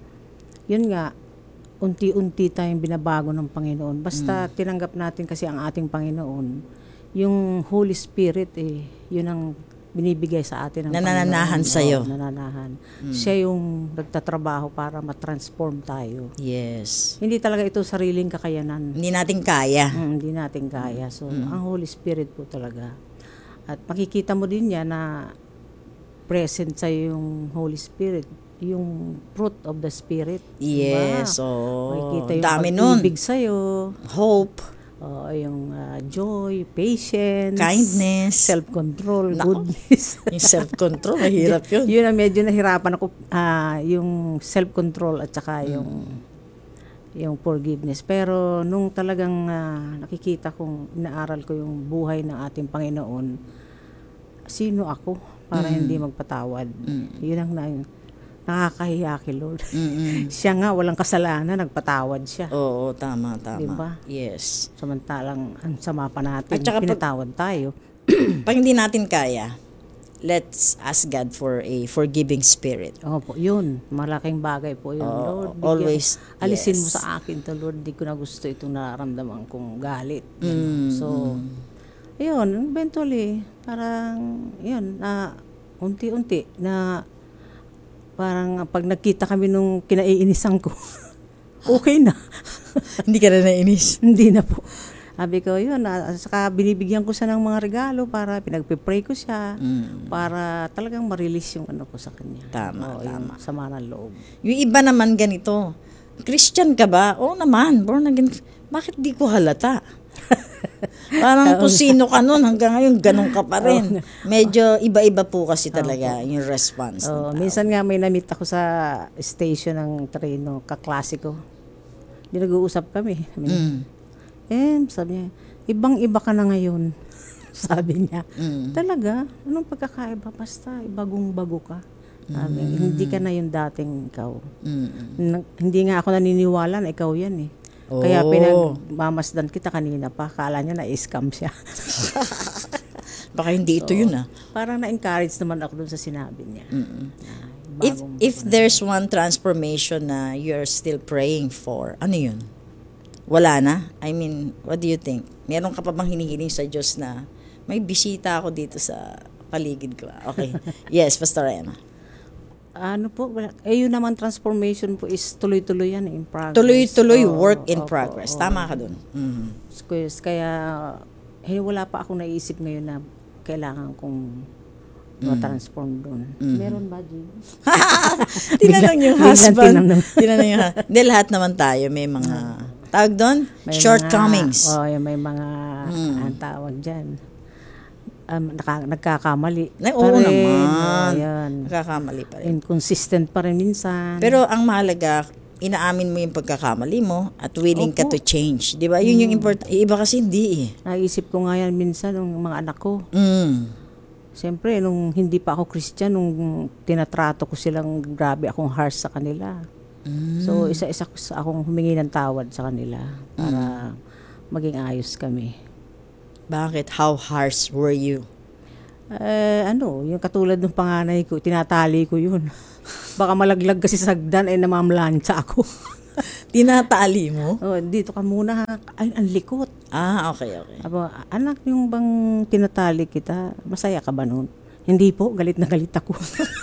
Speaker 1: yun nga, unti-unti tayong binabago ng Panginoon. Basta tinanggap natin kasi ang ating Panginoon, yung Holy Spirit eh, yun ang binibigay sa atin ng
Speaker 2: Nananahan
Speaker 1: Panginoon.
Speaker 2: sa'yo.
Speaker 1: Oo, nananahan. Siya yung nagtatrabaho para matransform tayo.
Speaker 2: Yes.
Speaker 1: Hindi talaga ito sariling kakayanan.
Speaker 2: Hindi natin kaya.
Speaker 1: Mm, hindi natin kaya. So, ang Holy Spirit po talaga. At makikita mo din yan na present sa yung Holy Spirit, yung fruit of the Spirit.
Speaker 2: Yes,
Speaker 1: Diba?
Speaker 2: oh.
Speaker 1: Makikita yung
Speaker 2: Dami nun.
Speaker 1: pag-ibig sa'yo,
Speaker 2: Hope,
Speaker 1: oh, yung ah, joy, patience,
Speaker 2: kindness.
Speaker 1: self-control,
Speaker 2: Nako.
Speaker 1: goodness.
Speaker 2: Yung self-control, mahirap yun.
Speaker 1: Yun ang medyo nahirapan ako, ah, yung self-control at saka yung yung forgiveness. Pero nung talagang ah, nakikita kong, inaaral ko yung buhay ng ating Panginoon, sino ako para hindi magpatawad? Yun ang na, nakakahiya kay Lord. Siya nga, walang kasalanan, nagpatawad siya.
Speaker 2: Oo, tama, tama.
Speaker 1: Diba?
Speaker 2: Yes.
Speaker 1: Samantalang ang sama pa natin,
Speaker 2: At saka pag-
Speaker 1: pinatawad tayo.
Speaker 2: Pag hindi natin kaya, let's ask God for a forgiving spirit.
Speaker 1: Opo, yun. Malaking bagay po yun.
Speaker 2: Oo,
Speaker 1: Lord, bigyan-
Speaker 2: always,
Speaker 1: alisin mo
Speaker 2: yes.
Speaker 1: sa akin to, Lord. Di ko na gusto itong nararamdaman kong galit.
Speaker 2: Mm,
Speaker 1: Ganun. So, yun, eventually, parang, yun, na unti-unti, na parang pag nagkita kami nung kinaiinisan ko, okay na.
Speaker 2: Hindi ka na nainis.
Speaker 1: Hindi na po. Sabi ko, yun, ah, saka binibigyan ko siya ng mga regalo para pinagpipray ko siya, para talagang ma-release yung ano ko sa kanya.
Speaker 2: Tama,
Speaker 1: Oo,
Speaker 2: tama.
Speaker 1: Yung sama ng loob.
Speaker 2: Yung iba naman ganito, Christian ka ba? Oo naman, born again. Bakit di ko halata? Parang kung sino ka nun, hanggang ngayon ganun ka pa rin. Medyo iba-iba po kasi talaga yung response.
Speaker 1: Oh,
Speaker 2: ng tao.
Speaker 1: minsan nga may na-meet ako sa station ng treno, kaklase ko. Di nag-uusap kami. Sabi niya,
Speaker 2: Mm.
Speaker 1: eh, sabi niya, ibang-iba ka na ngayon. Sabi niya,
Speaker 2: Mm.
Speaker 1: talaga? Anong pagkakaiba? Basta, bagong-bago ka. Sabi,
Speaker 2: Mm.
Speaker 1: hindi ka na yung dating ikaw.
Speaker 2: Mm.
Speaker 1: Na- hindi nga ako naniniwala na ikaw yan eh. Kaya
Speaker 2: Oh.
Speaker 1: pinagmamasdan kita kanina pa. Kala niya na-scam siya.
Speaker 2: Baka hindi ito yun ah.
Speaker 1: Parang na-encourage naman ako dun sa sinabi niya.
Speaker 2: Mm.
Speaker 1: Ah,
Speaker 2: If
Speaker 1: bagong-
Speaker 2: if there's one transformation na you're still praying for, ano yun? Wala na? I mean, what do you think? Meron ka pa bang hinihiling sa Diyos na may bisita ako dito sa paligid ko? Okay. Yes, Pastor Emma.
Speaker 1: Ano po, wala- eh yun naman transformation po is tuloy-tuloy yan, in progress.
Speaker 2: Tuloy-tuloy
Speaker 1: Oo,
Speaker 2: work in
Speaker 1: opo,
Speaker 2: progress.
Speaker 1: oo.
Speaker 2: Tama ka dun. Mm.
Speaker 1: Kaya, kaya eh, wala pa akong naisip ngayon na kailangan kong ma-transform doon. Meron ba, Jim?
Speaker 2: Tinanong yung
Speaker 1: biglang
Speaker 2: husband.
Speaker 1: tinanong.
Speaker 2: Tinanong yung husband. Hindi, lahat naman tayo may mga, tawag doon,
Speaker 1: May
Speaker 2: shortcomings.
Speaker 1: Mga, oh, yung may mga,
Speaker 2: Mm.
Speaker 1: ang tawag dyan, um, naka, nagkakamali.
Speaker 2: Na, oo
Speaker 1: pa rin.
Speaker 2: naman.
Speaker 1: Oh, yan.
Speaker 2: Nakakamali pa rin.
Speaker 1: Inconsistent pa rin minsan.
Speaker 2: Pero ang mahalaga, inaamin mo yung pagkakamali mo at willing ka
Speaker 1: Opo.
Speaker 2: to change. Di ba? Yun yung important. Iba kasi hindi eh.
Speaker 1: Naisip ko nga yan minsan ng mga anak ko.
Speaker 2: Mm.
Speaker 1: Siyempre, nung hindi pa ako Christian, nung tinatrato ko silang grabe akong harsh sa kanila. So, isa-isa ko sa akong humingi ng tawad sa kanila para maging ayos kami.
Speaker 2: Bakit? How harsh were you?
Speaker 1: Eh, ano, yung katulad ng panganay ko, tinatali ko yun. Baka malaglag kasi sa hagdan, eh, namamlansya ako.
Speaker 2: Tinatali mo?
Speaker 1: Oh, dito ka muna, ha. Ay, ang likot.
Speaker 2: Ah, okay, okay.
Speaker 1: Aba, anak, yung bang tinatali kita, masaya ka ba nun? Hindi po, galit na galit ako.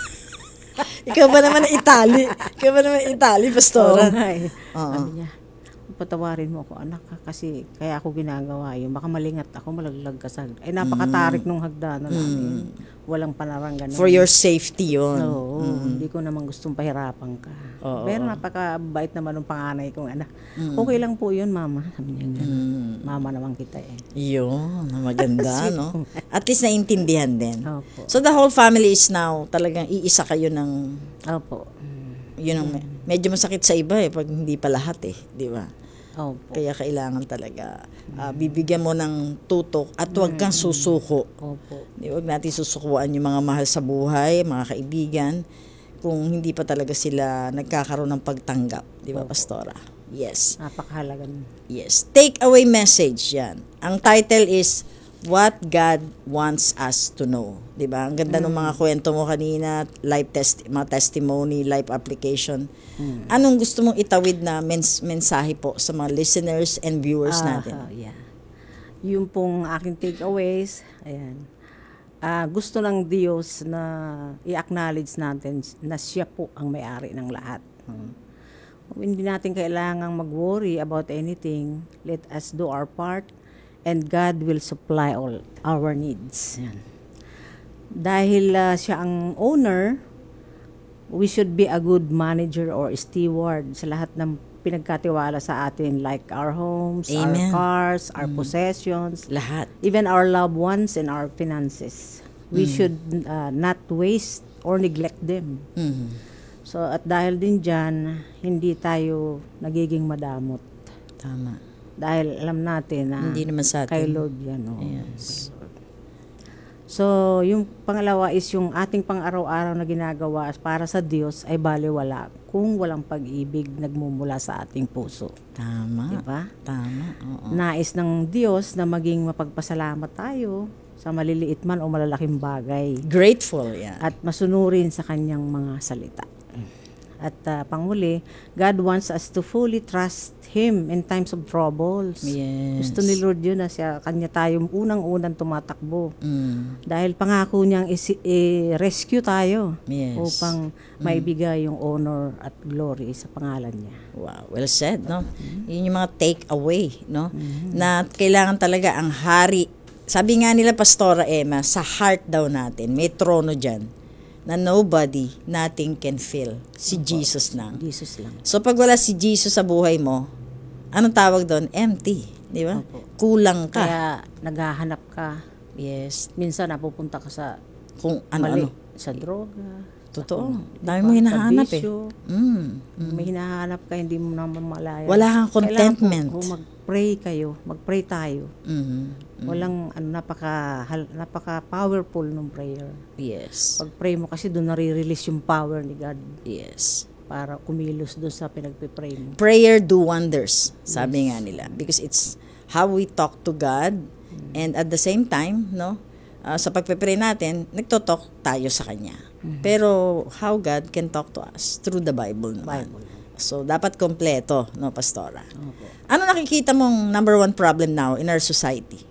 Speaker 2: Ikaw ba naman ang Itali? Ikaw ba naman ang Itali, Pastora?
Speaker 1: Oo nga eh.
Speaker 2: Oo.
Speaker 1: Sabi niya, patawarin mo ako, anak, ha, kasi kaya ako ginagawa yun. Baka malingat ako, malaglag ka sa hagdan. Eh, napakatarik nung hagdanan namin. Walang panarang ganun.
Speaker 2: For your safety yun.
Speaker 1: Oo, hindi ko naman gustong pahirapan ka.
Speaker 2: Oo.
Speaker 1: Pero napakabait naman ng panganay kong anak. Okay lang po yun, mama. Sabi niya, ganun. Mama naman kita eh.
Speaker 2: Yun, maganda, no? At least naintindihan din.
Speaker 1: Opo.
Speaker 2: So the whole family is now talagang iisa kayo ng,
Speaker 1: Opo.
Speaker 2: yun ang, me- medyo masakit sa iba eh, pag hindi pa lahat eh, di ba?
Speaker 1: Opo.
Speaker 2: Kaya kailangan talaga ah, bibigyan mo ng tutok at huwag kang susuko.
Speaker 1: Opo.
Speaker 2: Di, huwag natin susukuan yung mga mahal sa buhay, mga kaibigan, kung hindi pa talaga sila nagkakaroon ng pagtanggap. Di ba, Pastora? Yes.
Speaker 1: Napakahalaga nun.
Speaker 2: Yes. Take away message yan. Ang title is What God Wants Us to Know. 'Di ba? Ang ganda ng mga kwento mo kanina, life test, mga testimony, life application. Anong gusto mong itawid na mens- mensahe po sa mga listeners and viewers natin?
Speaker 1: Ah, yeah. Yung pong aking takeaways, ayan. Ah, gusto ng Diyos na i-acknowledge natin na siya po ang may-ari ng lahat. Hmm. Hindi natin kailangang mag-worry about anything. Let us do our part and God will supply all our needs. Yan. Dahil uh, siya ang owner, we should be a good manager or steward sa lahat ng pinagkatiwala sa atin, like our homes,
Speaker 2: Amen.
Speaker 1: our cars, our possessions,
Speaker 2: Lahat.
Speaker 1: even our loved ones and our finances. We should uh, not waste or neglect them.
Speaker 2: Mhm.
Speaker 1: So at dahil din dyan, hindi tayo nagiging madamot.
Speaker 2: Tama.
Speaker 1: Dahil alam natin na
Speaker 2: Hindi naman sa atin.
Speaker 1: kay Lord yan. Oh.
Speaker 2: Yes.
Speaker 1: So, yung pangalawa is yung ating pang-araw-araw na ginagawa para sa Diyos ay baliwala kung walang pag-ibig nagmumula sa ating puso.
Speaker 2: Tama.
Speaker 1: Diba?
Speaker 2: Tama. Oo.
Speaker 1: Nais ng Diyos na maging mapagpasalamat tayo sa maliliit man o malalaking bagay
Speaker 2: Grateful yan.
Speaker 1: at masunurin sa kanyang mga salita. At uh, panghuli, God wants us to fully trust Him in times of troubles.
Speaker 2: Yes.
Speaker 1: Gusto ni Lord yun na siya, kanya tayo unang-unang tumatakbo.
Speaker 2: Mm.
Speaker 1: Dahil pangako niyang isi- i-rescue tayo
Speaker 2: Yes.
Speaker 1: upang maibigay yung honor at glory sa pangalan niya.
Speaker 2: Wow, well said, no? Yun yung mga take away, no? Na kailangan talaga ang hari. Sabi nga nila, Pastora Emma, sa heart daw natin, may trono dyan na nobody, nothing can fill. Si Jesus lang.
Speaker 1: Jesus lang.
Speaker 2: So pag wala si Jesus sa buhay mo, anong tawag doon? Empty, di ba? Kulang ka.
Speaker 1: Kaya naghahanap ka.
Speaker 2: Yes.
Speaker 1: Minsan napupunta ka sa
Speaker 2: Kung
Speaker 1: mali,
Speaker 2: ano-ano.
Speaker 1: sa droga.
Speaker 2: Totoo.
Speaker 1: Sa-
Speaker 2: Dami mo
Speaker 1: sa
Speaker 2: hinahanap eh.
Speaker 1: bisyo.
Speaker 2: Mm.
Speaker 1: May hinahanap ka, hindi mo naman malaya.
Speaker 2: Wala kang contentment.
Speaker 1: Kailangan po, kung mag-pray kayo, mag-pray tayo.
Speaker 2: Mhm.
Speaker 1: Walang, ano, napaka, hal- napaka-powerful ng prayer.
Speaker 2: Yes.
Speaker 1: Pag-pray mo kasi doon nare-release yung power ni God
Speaker 2: Yes.
Speaker 1: para kumilos doon sa pinagpipray mo.
Speaker 2: Prayer do wonders, sabi nga nila. Because it's how we talk to God and at the same time, no, uh, sa pagpe-pray natin, nagto-talk tayo sa Kanya. Pero how God can talk to us? Through the Bible naman.
Speaker 1: Bible.
Speaker 2: So, dapat kompleto, no, Pastora? Ano nakikita mong number one problem now in our society?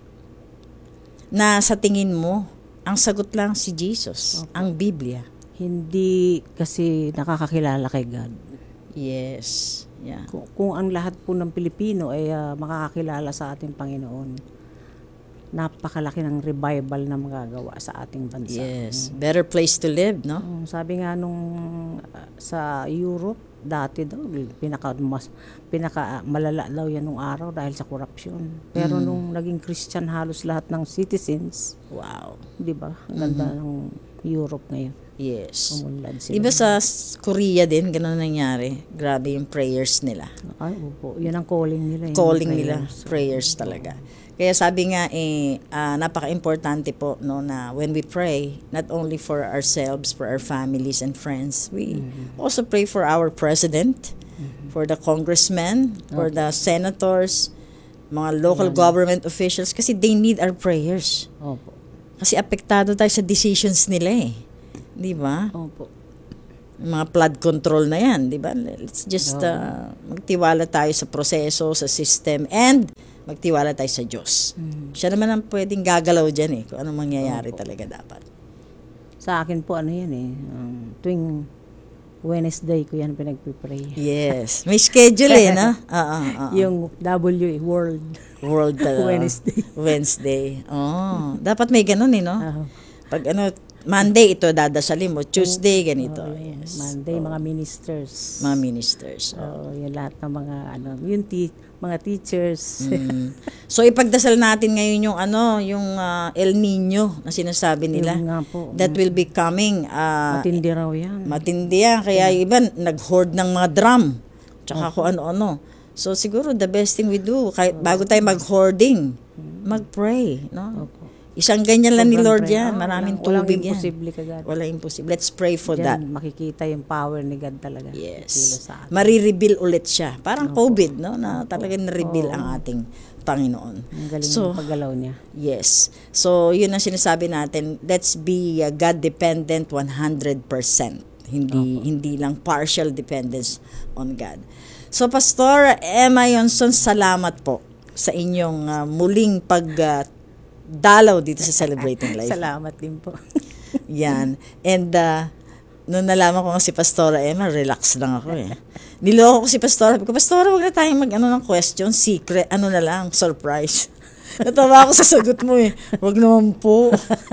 Speaker 2: Na sa tingin mo, ang sagot lang si Jesus, ang Biblia.
Speaker 1: Hindi kasi nakakakilala kay God.
Speaker 2: Yes. Yeah.
Speaker 1: Kung, kung ang lahat po ng Pilipino ay ah, makakakilala sa ating Panginoon, napakalaki ng revival na magagawa sa ating bansa.
Speaker 2: Yes. Better place to live, no?
Speaker 1: Um, sabi nga nung uh, sa Europe, dati daw, pinaka, mas, pinaka uh, malala daw yan nung araw dahil sa korupsyon. Pero nung naging Christian halos lahat ng citizens,
Speaker 2: Wow.
Speaker 1: di ba? Ang ganda ng Europe ngayon.
Speaker 2: Yes.
Speaker 1: Umunlad sila.
Speaker 2: Iba sa s- Korea din, ganun nangyari. Grabe yung prayers nila.
Speaker 1: Ay, opo. Yun ang calling nila. yung
Speaker 2: Calling nila,
Speaker 1: prayers.
Speaker 2: prayers talaga. Kaya sabi nga, eh, ah, napaka-importante po, no, na when we pray, not only for ourselves, for our families and friends, we also pray for our president, for the congressmen, for the senators, mga local government officials, kasi they need our prayers.
Speaker 1: Opo.
Speaker 2: Kasi apektado tayo sa decisions nila eh. Di ba?
Speaker 1: Opo.
Speaker 2: Mga flood control na yan, di ba? Let's just uh, magtiwala tayo sa proseso, sa system, and magtiwala tayo sa Diyos. Siya naman ang pwedeng gagalaw dyan eh, kung anong mangyayari talaga dapat.
Speaker 1: Sa akin po, ano yan eh. Um, tuwing Wednesday ko yan pinagpipray.
Speaker 2: Yes. May schedule eh, no? Oo, oo.
Speaker 1: Yung W E, World.
Speaker 2: World uh,
Speaker 1: Wednesday.
Speaker 2: Wednesday. Oh, dapat may ganun eh, no?
Speaker 1: Ah,
Speaker 2: Pag ano, Monday ito dadasalin mo, Tuesday ganito.
Speaker 1: oh, yan.
Speaker 2: Yes.
Speaker 1: Monday, mga ministers.
Speaker 2: Mga ministers.
Speaker 1: So, yung lahat ng mga, ano, yung ti- mga teachers.
Speaker 2: Mm. So ipagdasal natin ngayon yung ano, yung uh, El Nino na sinasabi nila.
Speaker 1: Yun nga po.
Speaker 2: That will be coming. Uh,
Speaker 1: Matindi raw yan.
Speaker 2: matindi yan. Kaya iba nag-hoard ng mga drum. Tsaka kung ano-ano. So siguro the best thing we do, kahit bago tayo mag-hoarding, mag-pray. No?
Speaker 1: Opo.
Speaker 2: Isang ganyan lang ni
Speaker 1: Sobrang
Speaker 2: Lord
Speaker 1: pray.
Speaker 2: yan.
Speaker 1: Ah,
Speaker 2: Maraming
Speaker 1: walang-
Speaker 2: tubig
Speaker 1: walang
Speaker 2: yan.
Speaker 1: imposible kagad.
Speaker 2: Wala imposible. Let's pray for
Speaker 1: Diyan,
Speaker 2: that.
Speaker 1: makikita yung power ni God talaga.
Speaker 2: Yes.
Speaker 1: Kilos sa atin.
Speaker 2: Marireveal ulit siya. Parang COVID, no? Na talagang na-reveal ang ating Panginoon.
Speaker 1: Ang galing
Speaker 2: So,
Speaker 1: ng paggalaw niya.
Speaker 2: yes. So, yun ang sinasabi natin. Let's be uh, God-dependent one hundred percent. Hindi hindi lang partial dependence on God. So, Pastor Emma Yonson, salamat po sa inyong uh, muling pag uh, dalaw dito sa Celebrating Life.
Speaker 1: Salamat din po.
Speaker 2: Yan. And uh, nung nalaman ko nga si Pastora Emma, relax lang ako eh. Niloko ko si Pastora. Sabi ko, Pastora, wag na tayong mag-ano ng question, secret, ano na lang, surprise. Natawa ako sa sagot mo eh. Wag naman po.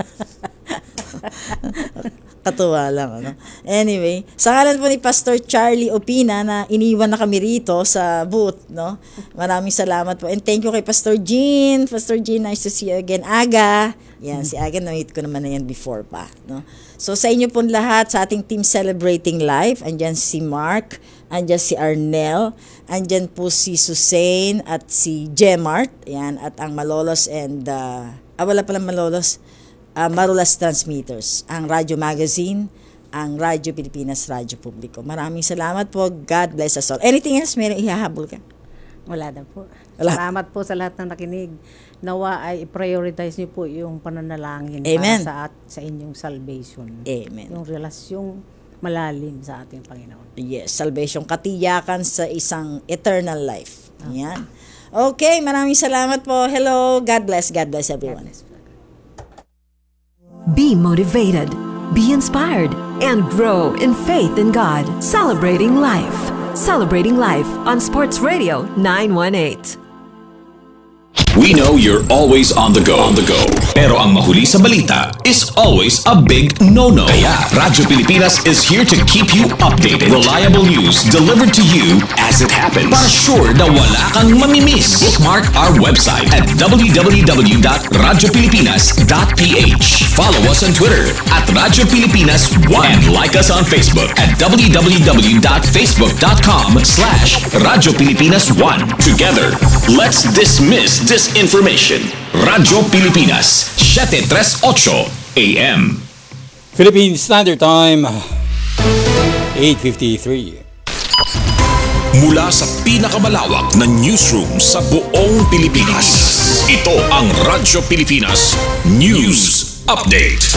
Speaker 2: Katuwa lang, ano. Anyway, sa ngalan po ni Pastor Charlie Opina na iniwan na kami rito sa booth, no? Maraming salamat po. And thank you kay Pastor Jean. Pastor Jean, nice to see you again. Aga. Yan, si Aga, na-meet ko naman na yan before pa, no? So, sa inyo pong lahat, sa ating team Celebrating Life, andyan si Mark, andyan si Arnel, andyan po si Susain at si Gemart, yan, at ang Malolos and, uh, ah, wala palang Malolos, Uh, Marulas Transmitters, ang Radio Magazine, ang Radyo Pilipinas, Radyo Publiko. Maraming salamat po. God bless us all. Anything else? Meron ihahabol ka?
Speaker 1: Wala na po.
Speaker 2: Wala.
Speaker 1: Salamat po sa lahat ng nakinig. Nawa ay prioritize niyo po yung pananalangin
Speaker 2: Amen.
Speaker 1: para sa at, sa inyong salvation.
Speaker 2: Amen.
Speaker 1: Yung relasyong malalim sa ating Panginoon.
Speaker 2: Yes, salvation, katiyakan sa isang eternal life. Yan. Okay, maraming salamat po. Hello, God bless. God bless everyone.
Speaker 3: Be motivated, be inspired, and grow in faith in God. Celebrating Life. Celebrating Life on Sports Radio nine one eight.
Speaker 7: We know you're always on the go. On the go. Pero ang mahuli sa balita is always a big no-no. Kaya Radyo Pilipinas is here to keep you updated. Reliable news delivered to you as it happens. Para sure na wala kang mamimiss. Bookmark our website at w w w dot radyo pilipinas dot p h. Follow us on Twitter at Radyo Pilipinas one. And like us on Facebook at w w w dot facebook dot com slash Radyo Pilipinas one. Together, let's dismiss disinformation. Radyo Pilipinas, seven thirty-eight A M.
Speaker 8: Philippine Standard Time, eight fifty-three.
Speaker 7: Mula sa pinakamalawak na newsroom sa buong Pilipinas, ito ang Radyo Pilipinas News Update.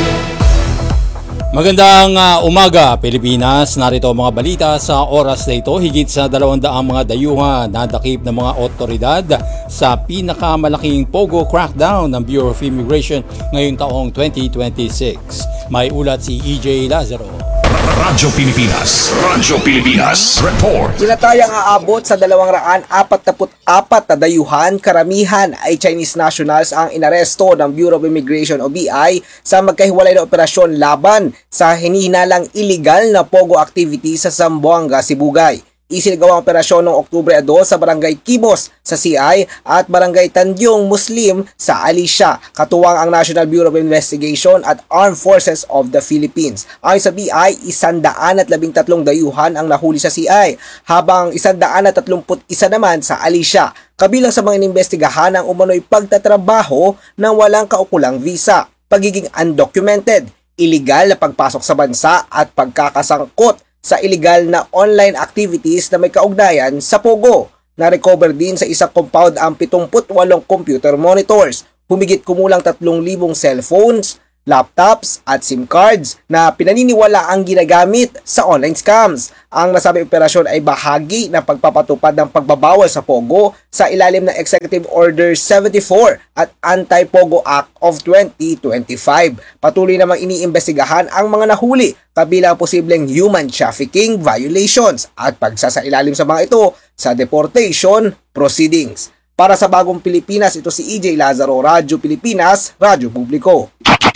Speaker 8: Magandang uh, umaga, Pilipinas. Narito ang mga balita sa oras na ito. Higit sa dalawang daang mga dayuhan na dakip ng mga otoridad sa pinakamalaking pogo crackdown ng Bureau of Immigration ngayong taong twenty twenty-six. May ulat si E J Lazaro.
Speaker 7: Radyo Pilipinas, Radyo Pilipinas Report.
Speaker 9: Tinatayang aabot sa dalawang raan apat na apat na dayuhan, karamihan ay Chinese nationals ang inaresto ng Bureau of Immigration o B I sa magkahiwalay na operasyon laban sa hinihinalang illegal na pogo activity sa Zamboanga, Sibugay. Isinagawa ang operasyon noong Oktubre two sa Barangay Kibos sa C I at Barangay Tandyong Muslim sa Alicia. Katuwang ang National Bureau of Investigation at Armed Forces of the Philippines. Ayon sa B I, isandaan at labing tatlong dayuhan ang nahuli sa C I, habang isandaan at tatlumput isa naman sa Alicia. Kabilang sa mga inimbestigahan ang umano'y pagtatrabaho ng walang kaukulang visa, pagiging undocumented, iligal na pagpasok sa bansa at pagkakasangkot sa illegal na online activities na may kaugnayan sa Pogo. Na-recover din sa isang compound ang pitungput walong computer monitors, humigit kumulang tatlong libong cellphones, laptops at SIM cards na pinaniniwala ang ginagamit sa online scams. Ang nasabing operasyon ay bahagi ng pagpapatupad ng pagbabawal sa Pogo sa ilalim ng Executive Order seventy-four at Anti-Pogo Act of twenty twenty-five. Patuloy namang iniimbestigahan ang mga nahuli, kabilang posibleng human trafficking violations at pagsasailalim sa mga ito sa deportation proceedings. Para sa Bagong Pilipinas, ito si E J Lazaro, Radyo Pilipinas, Radyo Publiko.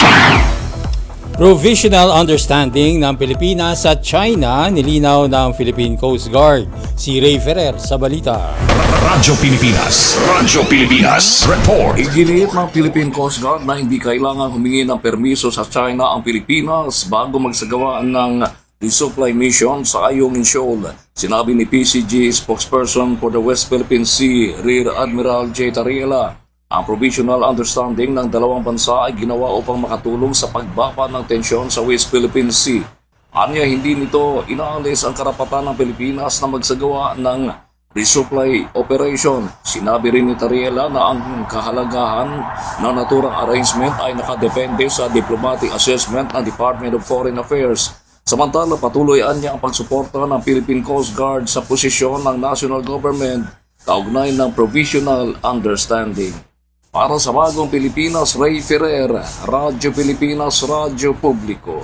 Speaker 8: Provisional Understanding ng Pilipinas at China nilinaw ng Philippine Coast Guard. Si Ray Ferrer sa balita.
Speaker 7: Radyo Pilipinas, Radyo Pilipinas, report.
Speaker 10: Iginiit ng Philippine Coast Guard na hindi kailangan humingi ng permiso sa China ang Pilipinas bago magsagawa ng resupply mission sa Ayungin Shoal. Sinabi ni P C G spokesperson for the West Philippine Sea, Rear Admiral J. Tariela, ang provisional understanding ng dalawang bansa ay ginawa upang makatulong sa pagbaba ng tensyon sa West Philippine Sea. Anya, hindi nito inaalis ang karapatan ng Pilipinas na magsagawa ng resupply operation. Sinabi rin ni Tariela na ang kahalagahan ng naturang arrangement ay nakadepende sa diplomatic assessment ng Department of Foreign Affairs. Samantala, patuloy anya ang pagsuporta ng Philippine Coast Guard sa posisyon ng national government kaugnay ng provisional understanding. Para sa Bagong Pilipinas, Ray Ferrer, Radyo Pilipinas, Radyo Publiko.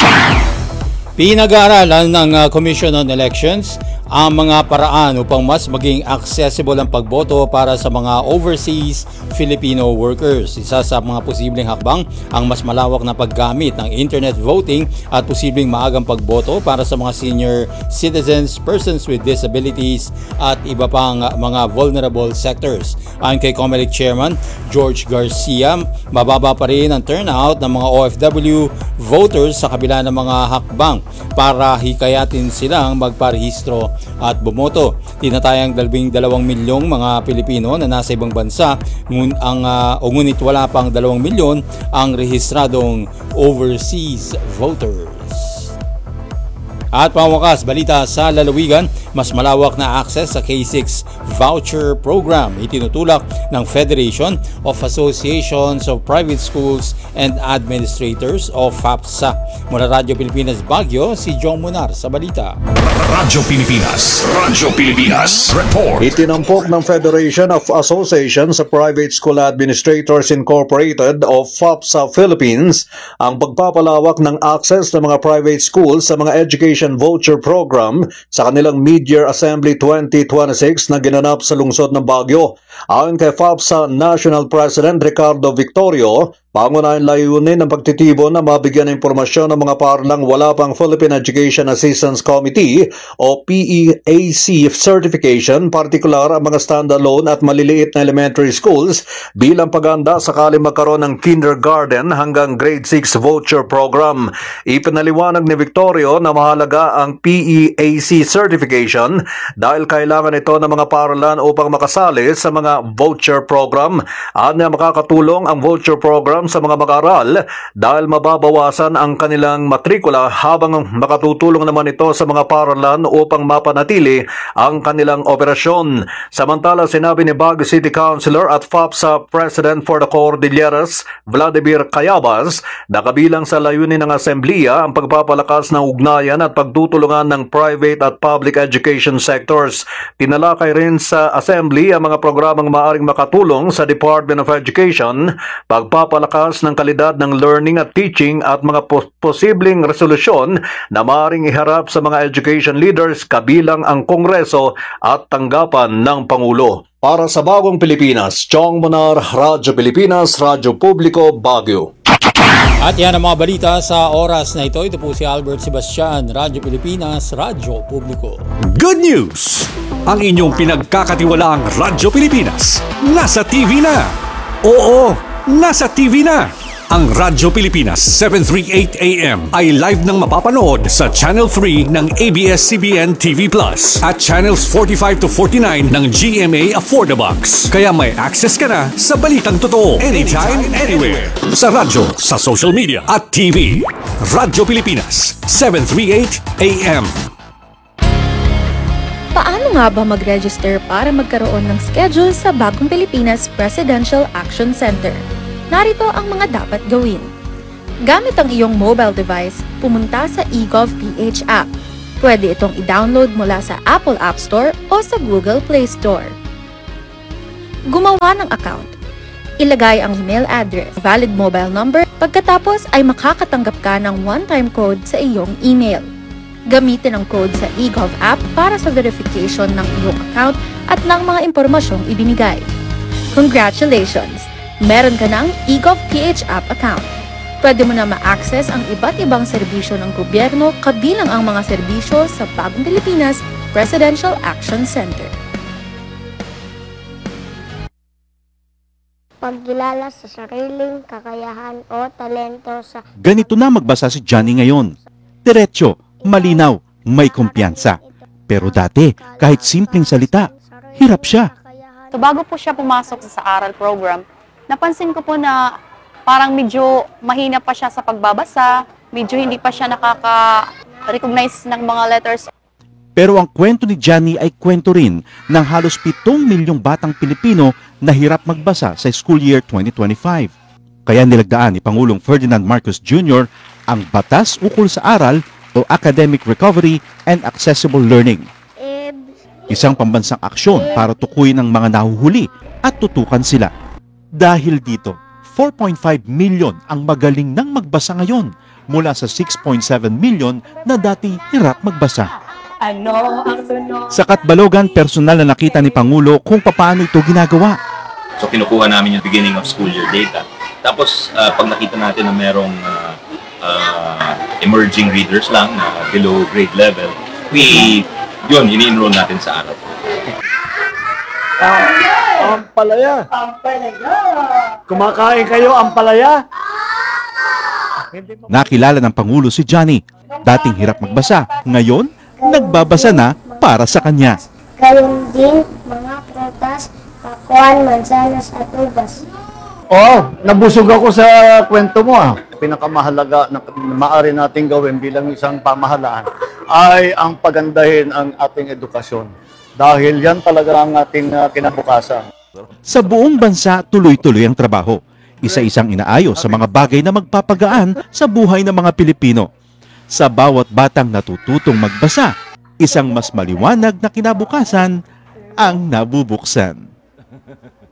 Speaker 8: Pinag-aaralan ng uh, Commission on Elections ang mga paraan upang mas maging accessible ang pagboto para sa mga overseas Filipino workers. Isa sa mga posibleng hakbang ang mas malawak na paggamit ng internet voting at posibleng maagang pagboto para sa mga senior citizens, persons with disabilities at iba pang mga vulnerable sectors. Ayon kay COMELEC Chairman George Garcia, mababa pa rin ang turnout ng mga O F W voters sa kabila ng mga hakbang para hikayatin silang magparehistro at bumoto. Tinatayang dalawing dalawang milyong mga Pilipino na nasa ibang bansa, ngun ang uh, ngunit wala pang dalawang milyon ang rehistradong overseas voters. At pangwakas, balita sa lalawigan, mas malawak na access sa K six voucher program. Itinutulak ng Federation of Associations of Private Schools and Administrators o FAPSA. Mula Radyo Pilipinas Baguio, si Jong Munar sa balita.
Speaker 7: Radyo Pilipinas, Radyo Pilipinas, report.
Speaker 11: Itinampok ng Federation of Associations of Private School Administrators Incorporated o FAPSA Philippines ang pagpapalawak ng access ng mga private schools sa mga education voucher program sa kanilang mid-year assembly twenty twenty-six na ginanap sa lungsod ng Baguio. Ayon kay FAPSA National President Ricardo Victorio, pangunahing layunin ng pagtitibon na mabigyan ng impormasyon ng mga paaralang wala pang Philippine Education Assistance Committee o P E A C certification, partikular ang mga standalone at maliliit na elementary schools bilang paghanda sakali magkaroon ng kindergarten hanggang grade six voucher program. Ipinaliwanag ni Victorio na mahalaga ang P E A C certification dahil kailangan ito ng mga paaralan upang makasali sa mga voucher program. Anya, makakatulong ang voucher program sa mga mag-aaral dahil mababawasan ang kanilang matrikula habang makatutulong naman ito sa mga paaralan upang mapanatili ang kanilang operasyon. Samantala, sinabi ni Baguio City Councilor at FAPSA President for the Cordilleras, Vladimir Cayabas, na kabilang sa layunin ng Asembleya ang pagpapalakas ng ugnayan at pagtutulungan ng private at public education sectors. Tinalakay rin sa Assembly ang mga programang maaaring makatulong sa Department of Education, pagpapalakas ng kalidad ng learning at teaching at mga pos- posibleng resolusyon na maaaring iharap sa mga education leaders kabilang ang Kongreso at tanggapan ng Pangulo. Para sa Bagong Pilipinas, Chong Monar, Radyo Pilipinas, Radyo Publiko, Baguio.
Speaker 8: At yan ang mga balita sa oras na ito. Ito po si Albert Sebastian, Radyo Pilipinas, Radyo Publiko.
Speaker 6: Good news! Ang inyong pinagkakatiwalaang Radyo Pilipinas nasa T V na. Oo, nasa T V na. Ang Radyo Pilipinas seven thirty-eight A M ay live nang mapapanood sa Channel three ng A B S C B N T V Plus at Channels forty-five to forty-nine ng G M A Affordabox. Kaya may access ka na sa balitang totoo anytime, anywhere. Sa radyo, sa social media at T V. Radyo Pilipinas seven thirty-eight A M.
Speaker 12: Paano nga ba mag-register para magkaroon ng schedule sa Bagong Pilipinas Presidential Action Center? Narito ang mga dapat gawin. Gamit ang iyong mobile device, pumunta sa eGovPH app. Pwede itong i-download mula sa Apple App Store o sa Google Play Store. Gumawa ng account. Ilagay ang email address, valid mobile number, pagkatapos ay makakatanggap ka ng one-time code sa iyong email. Gamitin ang code sa eGov app para sa verification ng iyong account at ng mga impormasyong ibinigay. Congratulations! Meron ka ng eGovPH app account. Pwede mo na ma-access ang iba't ibang serbisyo ng gobyerno kabilang ang mga serbisyo sa Bagong Pilipinas Presidential Action Center.
Speaker 13: Pagkilala sa sariling kakayahan o talento sa...
Speaker 14: Ganito na magbasa si Johnny ngayon. Diretso, malinaw, may kumpiyansa. Pero dati, kahit simpleng salita, hirap siya.
Speaker 15: So bago po siya pumasok sa aral program, napansin ko po na parang medyo mahina pa siya sa pagbabasa, medyo hindi pa siya nakaka-recognize ng mga letters.
Speaker 14: Pero ang kwento ni Johnny ay kwento rin ng halos pitong milyong batang Pilipino na hirap magbasa sa school year twenty twenty-five. Kaya nilagdaan ni Pangulong Ferdinand Marcos Junior ang Batas Ukol sa Aral o Academic Recovery and Accessible Learning. Isang pambansang aksyon para tukuyin ang mga nahuhuli at tutukan sila. Dahil dito, four point five million ang magaling nang magbasa ngayon mula sa six point seven million na dati hirap magbasa.
Speaker 16: Ano ang sunod?
Speaker 14: Sa Katbalogan, personal na nakita ni Pangulo kung paano ito ginagawa.
Speaker 17: So kinukuha namin yung beginning of school year data. Tapos uh, pag nakita natin na merong uh, uh, emerging readers lang na below grade level, we, yun, ini-enroll natin sa araw.
Speaker 18: Ampalaya.
Speaker 16: Ampalaya.
Speaker 18: Kumakain kayo ampalaya?
Speaker 14: Nakilala ng Pangulo si Johnny. Dating hirap magbasa, ngayon nagbabasa na para sa kanya.
Speaker 13: Gayong din mga prutas, pakuan, mansanas at ubas.
Speaker 18: Oo, nabusog ako sa kwento mo ah. Pinakamahalaga na maaari nating gawin bilang isang pamahalaan ay ang pagandahin ang ating edukasyon. Dahil yan talaga ang ating uh, kinabukasan.
Speaker 14: Sa buong bansa, tuloy-tuloy ang trabaho. Isa-isang inaayos sa mga bagay na magpapagaan sa buhay ng mga Pilipino. Sa bawat batang natututong magbasa, isang mas maliwanag na kinabukasan ang nabubuksan.